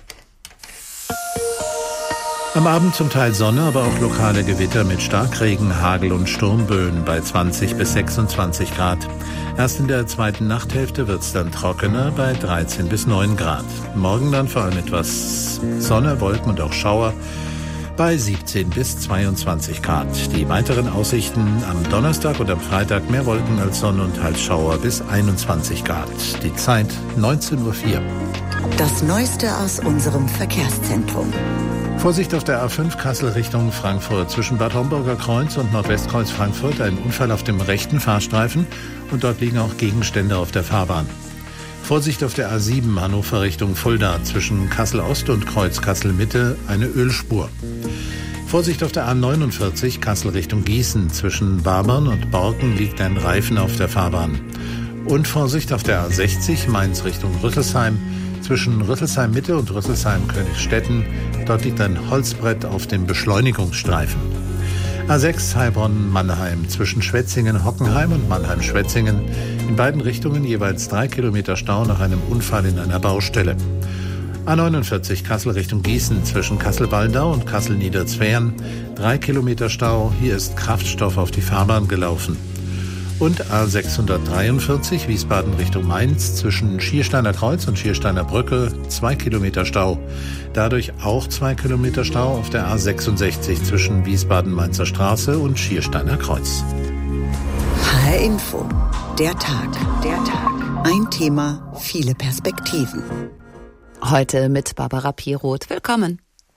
Am Abend zum Teil Sonne, aber auch lokale Gewitter mit Starkregen, Hagel und Sturmböen bei zwanzig bis sechsundzwanzig Grad. Erst in der zweiten Nachthälfte wird's dann trockener bei dreizehn bis neun Grad. Morgen dann vor allem etwas Sonne, Wolken und auch Schauer bei siebzehn bis zweiundzwanzig Grad. Die weiteren Aussichten am Donnerstag und am Freitag mehr Wolken als Sonne und teils Schauer bis einundzwanzig Grad. Die Zeit neunzehn Uhr vier. Das Neueste aus unserem Verkehrszentrum. Vorsicht auf der A fünf Kassel Richtung Frankfurt. Zwischen Bad Homburger Kreuz und Nordwestkreuz Frankfurt ein Unfall auf dem rechten Fahrstreifen und dort liegen auch Gegenstände auf der Fahrbahn. Vorsicht auf der A sieben Hannover Richtung Fulda. Zwischen Kassel Ost und Kreuz Kassel Mitte eine Ölspur. Vorsicht auf der A neunundvierzig Kassel Richtung Gießen. Zwischen Wabern und Borken liegt ein Reifen auf der Fahrbahn. Und Vorsicht auf der A sechzig Mainz Richtung Rüsselsheim. Zwischen Rüsselsheim Mitte und Rüsselsheim Königstetten. Dort liegt ein Holzbrett auf dem Beschleunigungsstreifen. A sechs Heilbronn-Mannheim zwischen Schwetzingen-Hockenheim und Mannheim-Schwetzingen. In beiden Richtungen jeweils drei Kilometer Stau nach einem Unfall in einer Baustelle. A neunundvierzig Kassel Richtung Gießen zwischen Kassel-Waldau und Kassel-Niederzwern. Drei Kilometer Stau. Hier ist Kraftstoff auf die Fahrbahn gelaufen. Und A sechshundertdreiundvierzig Wiesbaden Richtung Mainz zwischen Schiersteiner Kreuz und Schiersteiner Brücke zwei Kilometer Stau. Dadurch auch zwei Kilometer Stau auf der A sechsundsechzig zwischen Wiesbaden-Mainzer Straße und Schiersteiner Kreuz. H R Info. Der Tag. Der Tag. Ein Thema, viele Perspektiven. Heute mit Barbara Piroth. Willkommen.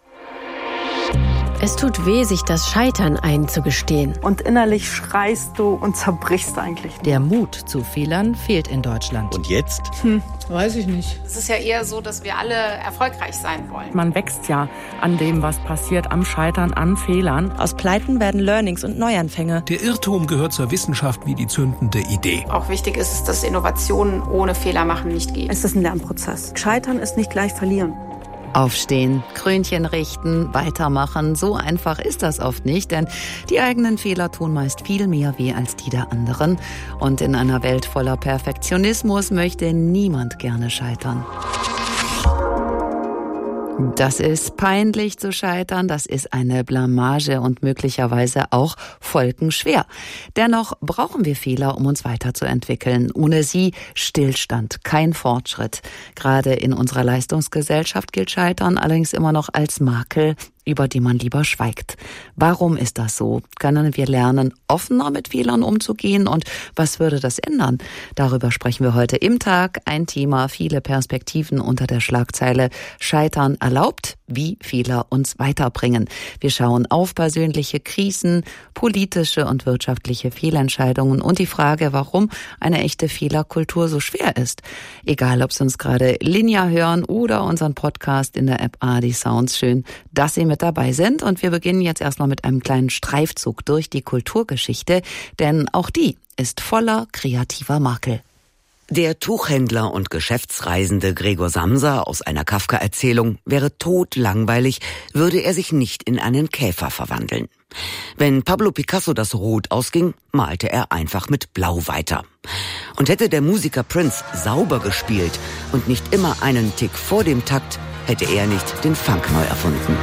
Es tut weh, sich das Scheitern einzugestehen. Und innerlich schreist du und zerbrichst eigentlich. Der Mut zu Fehlern fehlt in Deutschland. Und jetzt? Hm, weiß ich nicht. Es ist ja eher so, dass wir alle erfolgreich sein wollen. Man wächst ja an dem, was passiert, am Scheitern, an Fehlern. Aus Pleiten werden Learnings und Neuanfänge. Der Irrtum gehört zur Wissenschaft wie die zündende Idee. Auch wichtig ist es, dass Innovationen ohne Fehler machen nicht geht. Es ist ein Lernprozess. Scheitern ist nicht gleich verlieren. Aufstehen, Krönchen richten, weitermachen. So einfach ist das oft nicht, denn die eigenen Fehler tun meist viel mehr weh als die der anderen. Und in einer Welt voller Perfektionismus möchte niemand gerne scheitern. Das ist peinlich zu scheitern, das ist eine Blamage und möglicherweise auch folgenschwer. Dennoch brauchen wir Fehler, um uns weiterzuentwickeln. Ohne sie Stillstand, kein Fortschritt. Gerade in unserer Leistungsgesellschaft gilt Scheitern allerdings immer noch als Makel, über die man lieber schweigt. Warum ist das so? Können wir lernen, offener mit Fehlern umzugehen? Und was würde das ändern? Darüber sprechen wir heute im Tag. Ein Thema, viele Perspektiven unter der Schlagzeile Scheitern erlaubt, wie Fehler uns weiterbringen. Wir schauen auf persönliche Krisen, politische und wirtschaftliche Fehlentscheidungen und die Frage, warum eine echte Fehlerkultur so schwer ist. Egal, ob Sie uns gerade linear hören oder unseren Podcast in der App A R D Sounds. Schön, dass Sie mit dabei sind. Und wir beginnen jetzt erstmal mit einem kleinen Streifzug durch die Kulturgeschichte, denn auch die ist voller kreativer Makel. Der Tuchhändler und Geschäftsreisende Gregor Samsa aus einer Kafka-Erzählung wäre todlangweilig, würde er sich nicht in einen Käfer verwandeln. Wenn Pablo Picasso das Rot ausging, malte er einfach mit Blau weiter. Und hätte der Musiker Prince sauber gespielt und nicht immer einen Tick vor dem Takt, hätte er nicht den Funk neu erfunden.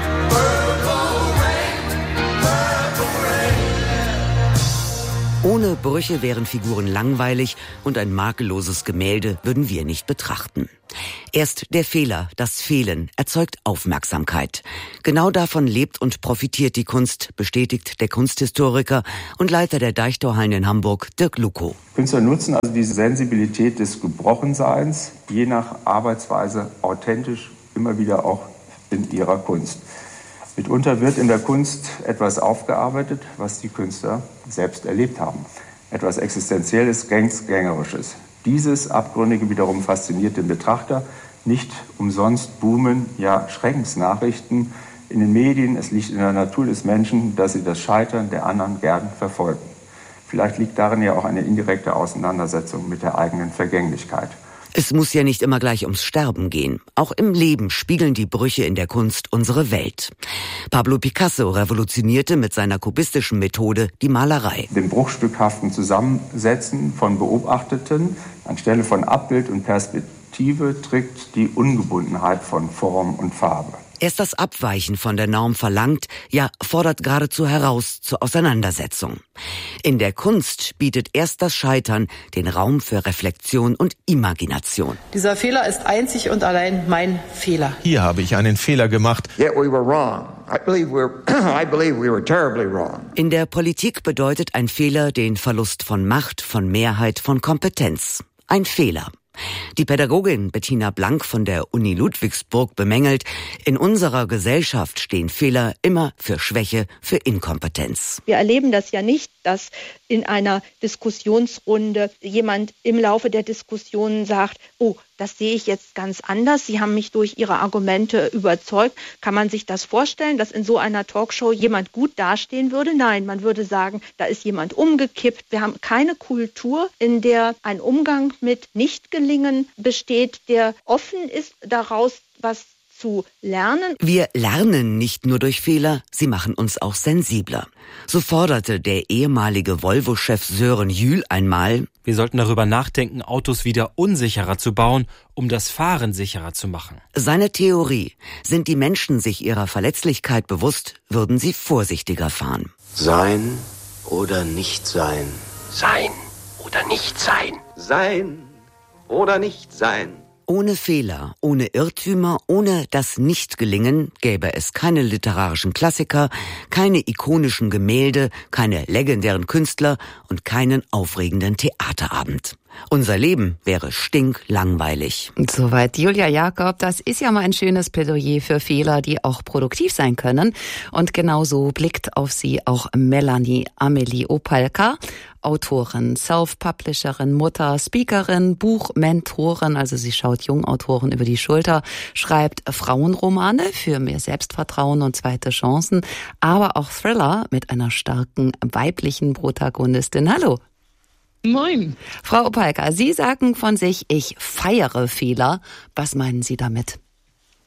Ohne Brüche wären Figuren langweilig und ein makelloses Gemälde würden wir nicht betrachten. Erst der Fehler, das Fehlen, erzeugt Aufmerksamkeit. Genau davon lebt und profitiert die Kunst, bestätigt der Kunsthistoriker und Leiter der Deichtorhallen in Hamburg, Dirk Luckow. Künstler nutzen also diese Sensibilität des Gebrochenseins, je nach Arbeitsweise authentisch, immer wieder auch in ihrer Kunst. Mitunter wird in der Kunst etwas aufgearbeitet, was die Künstler selbst erlebt haben. Etwas Existenzielles, Gängerisches. Dieses Abgründige wiederum fasziniert den Betrachter. Nicht umsonst boomen, ja Schreckensnachrichten in den Medien. Es liegt in der Natur des Menschen, dass sie das Scheitern der anderen gern verfolgen. Vielleicht liegt darin ja auch eine indirekte Auseinandersetzung mit der eigenen Vergänglichkeit. Es muss ja nicht immer gleich ums Sterben gehen. Auch im Leben spiegeln die Brüche in der Kunst unsere Welt. Pablo Picasso revolutionierte mit seiner kubistischen Methode die Malerei. Dem bruchstückhaften Zusammensetzen von Beobachteten anstelle von Abbild und Perspektive trägt die Ungebundenheit von Form und Farbe. Erst das Abweichen von der Norm verlangt, ja fordert geradezu heraus zur Auseinandersetzung. In der Kunst bietet erst das Scheitern den Raum für Reflexion und Imagination. Dieser Fehler ist einzig und allein mein Fehler. Hier habe ich einen Fehler gemacht. Yet we were wrong. I believe we're, I believe we were terribly wrong. In der Politik bedeutet ein Fehler den Verlust von Macht, von Mehrheit, von Kompetenz. Ein Fehler. Die Pädagogin Bettina Blank von der Uni Ludwigsburg bemängelt, in unserer Gesellschaft stehen Fehler immer für Schwäche, für Inkompetenz. Wir erleben das ja nicht, dass in einer Diskussionsrunde jemand im Laufe der Diskussion sagt, oh, das sehe ich jetzt ganz anders, Sie haben mich durch Ihre Argumente überzeugt. Kann man sich das vorstellen, dass in so einer Talkshow jemand gut dastehen würde? Nein, man würde sagen, da ist jemand umgekippt. Wir haben keine Kultur, in der ein Umgang mit Nichtgelingen besteht, der offen ist, daraus was zu lernen. Wir lernen nicht nur durch Fehler, sie machen uns auch sensibler. So forderte der ehemalige Volvo-Chef Sören Jühl einmal: Wir sollten darüber nachdenken, Autos wieder unsicherer zu bauen, um das Fahren sicherer zu machen. Seine Theorie: Sind die Menschen sich ihrer Verletzlichkeit bewusst, würden sie vorsichtiger fahren. Sein oder nicht sein. Sein oder nicht sein. Sein oder nicht sein. Ohne Fehler, ohne Irrtümer, ohne das Nichtgelingen gäbe es keine literarischen Klassiker, keine ikonischen Gemälde, keine legendären Künstler und keinen aufregenden Theaterabend. Unser Leben wäre stinklangweilig. Soweit Julia Jakob. Das ist ja mal ein schönes Plädoyer für Fehler, die auch produktiv sein können. Und genauso blickt auf sie auch Melanie Amelie Opalka, Autorin, Self-Publisherin, Mutter, Speakerin, Buchmentorin. Also sie schaut Jungautoren über die Schulter, schreibt Frauenromane für mehr Selbstvertrauen und zweite Chancen, aber auch Thriller mit einer starken weiblichen Protagonistin. Hallo. Moin. Frau Opalka, Sie sagen von sich, ich feiere Fehler. Was meinen Sie damit?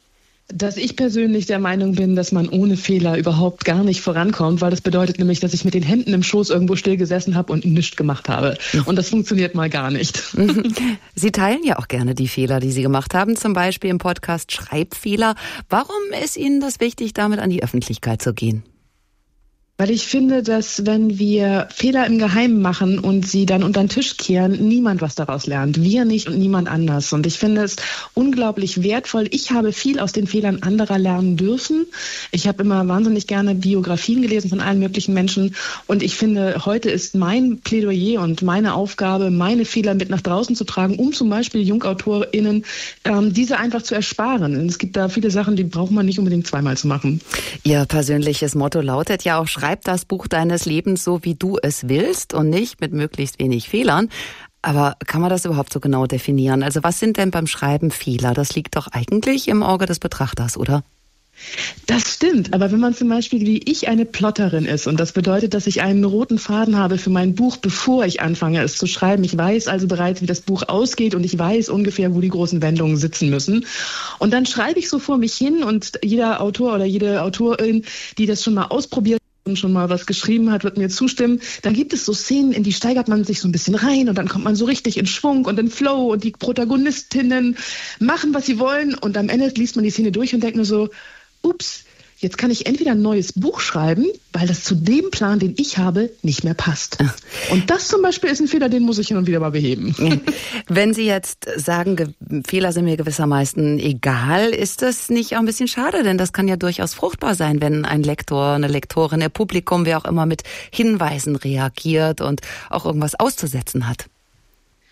Dass ich persönlich der Meinung bin, dass man ohne Fehler überhaupt gar nicht vorankommt, weil das bedeutet nämlich, dass ich mit den Händen im Schoß irgendwo still gesessen habe und nichts gemacht habe. Und das funktioniert mal gar nicht. Sie teilen ja auch gerne die Fehler, die Sie gemacht haben, zum Beispiel im Podcast Schreibfehler. Warum ist Ihnen das wichtig, damit an die Öffentlichkeit zu gehen? Weil ich finde, dass wenn wir Fehler im Geheimen machen und sie dann unter den Tisch kehren, niemand was daraus lernt. Wir nicht und niemand anders. Und ich finde es unglaublich wertvoll. Ich habe viel aus den Fehlern anderer lernen dürfen. Ich habe immer wahnsinnig gerne Biografien gelesen von allen möglichen Menschen. Und ich finde, heute ist mein Plädoyer und meine Aufgabe, meine Fehler mit nach draußen zu tragen, um zum Beispiel JungautorInnen ähm, diese einfach zu ersparen. Und es gibt da viele Sachen, die braucht man nicht unbedingt zweimal zu machen. Ihr persönliches Motto lautet ja auch, schreib das Buch deines Lebens so, wie du es willst und nicht mit möglichst wenig Fehlern. Aber kann man das überhaupt so genau definieren? Also was sind denn beim Schreiben Fehler? Das liegt doch eigentlich im Auge des Betrachters, oder? Das stimmt, aber wenn man zum Beispiel wie ich eine Plotterin ist und das bedeutet, dass ich einen roten Faden habe für mein Buch, bevor ich anfange es zu schreiben, ich weiß also bereits, wie das Buch ausgeht und ich weiß ungefähr, wo die großen Wendungen sitzen müssen und dann schreibe ich so vor mich hin und jeder Autor oder jede Autorin, die das schon mal ausprobiert und schon mal was geschrieben hat, wird mir zustimmen. Dann gibt es so Szenen, in die steigert man sich so ein bisschen rein und dann kommt man so richtig in Schwung und in Flow und die Protagonistinnen machen, was sie wollen und am Ende liest man die Szene durch und denkt nur so, ups, jetzt kann ich entweder ein neues Buch schreiben, weil das zu dem Plan, den ich habe, nicht mehr passt. Und das zum Beispiel ist ein Fehler, den muss ich hin und wieder mal beheben. Wenn Sie jetzt sagen, Fehler sind mir gewissermaßen egal, ist das nicht auch ein bisschen schade? Denn das kann ja durchaus fruchtbar sein, wenn ein Lektor, eine Lektorin, ein Publikum, wer auch immer mit Hinweisen reagiert und auch irgendwas auszusetzen hat.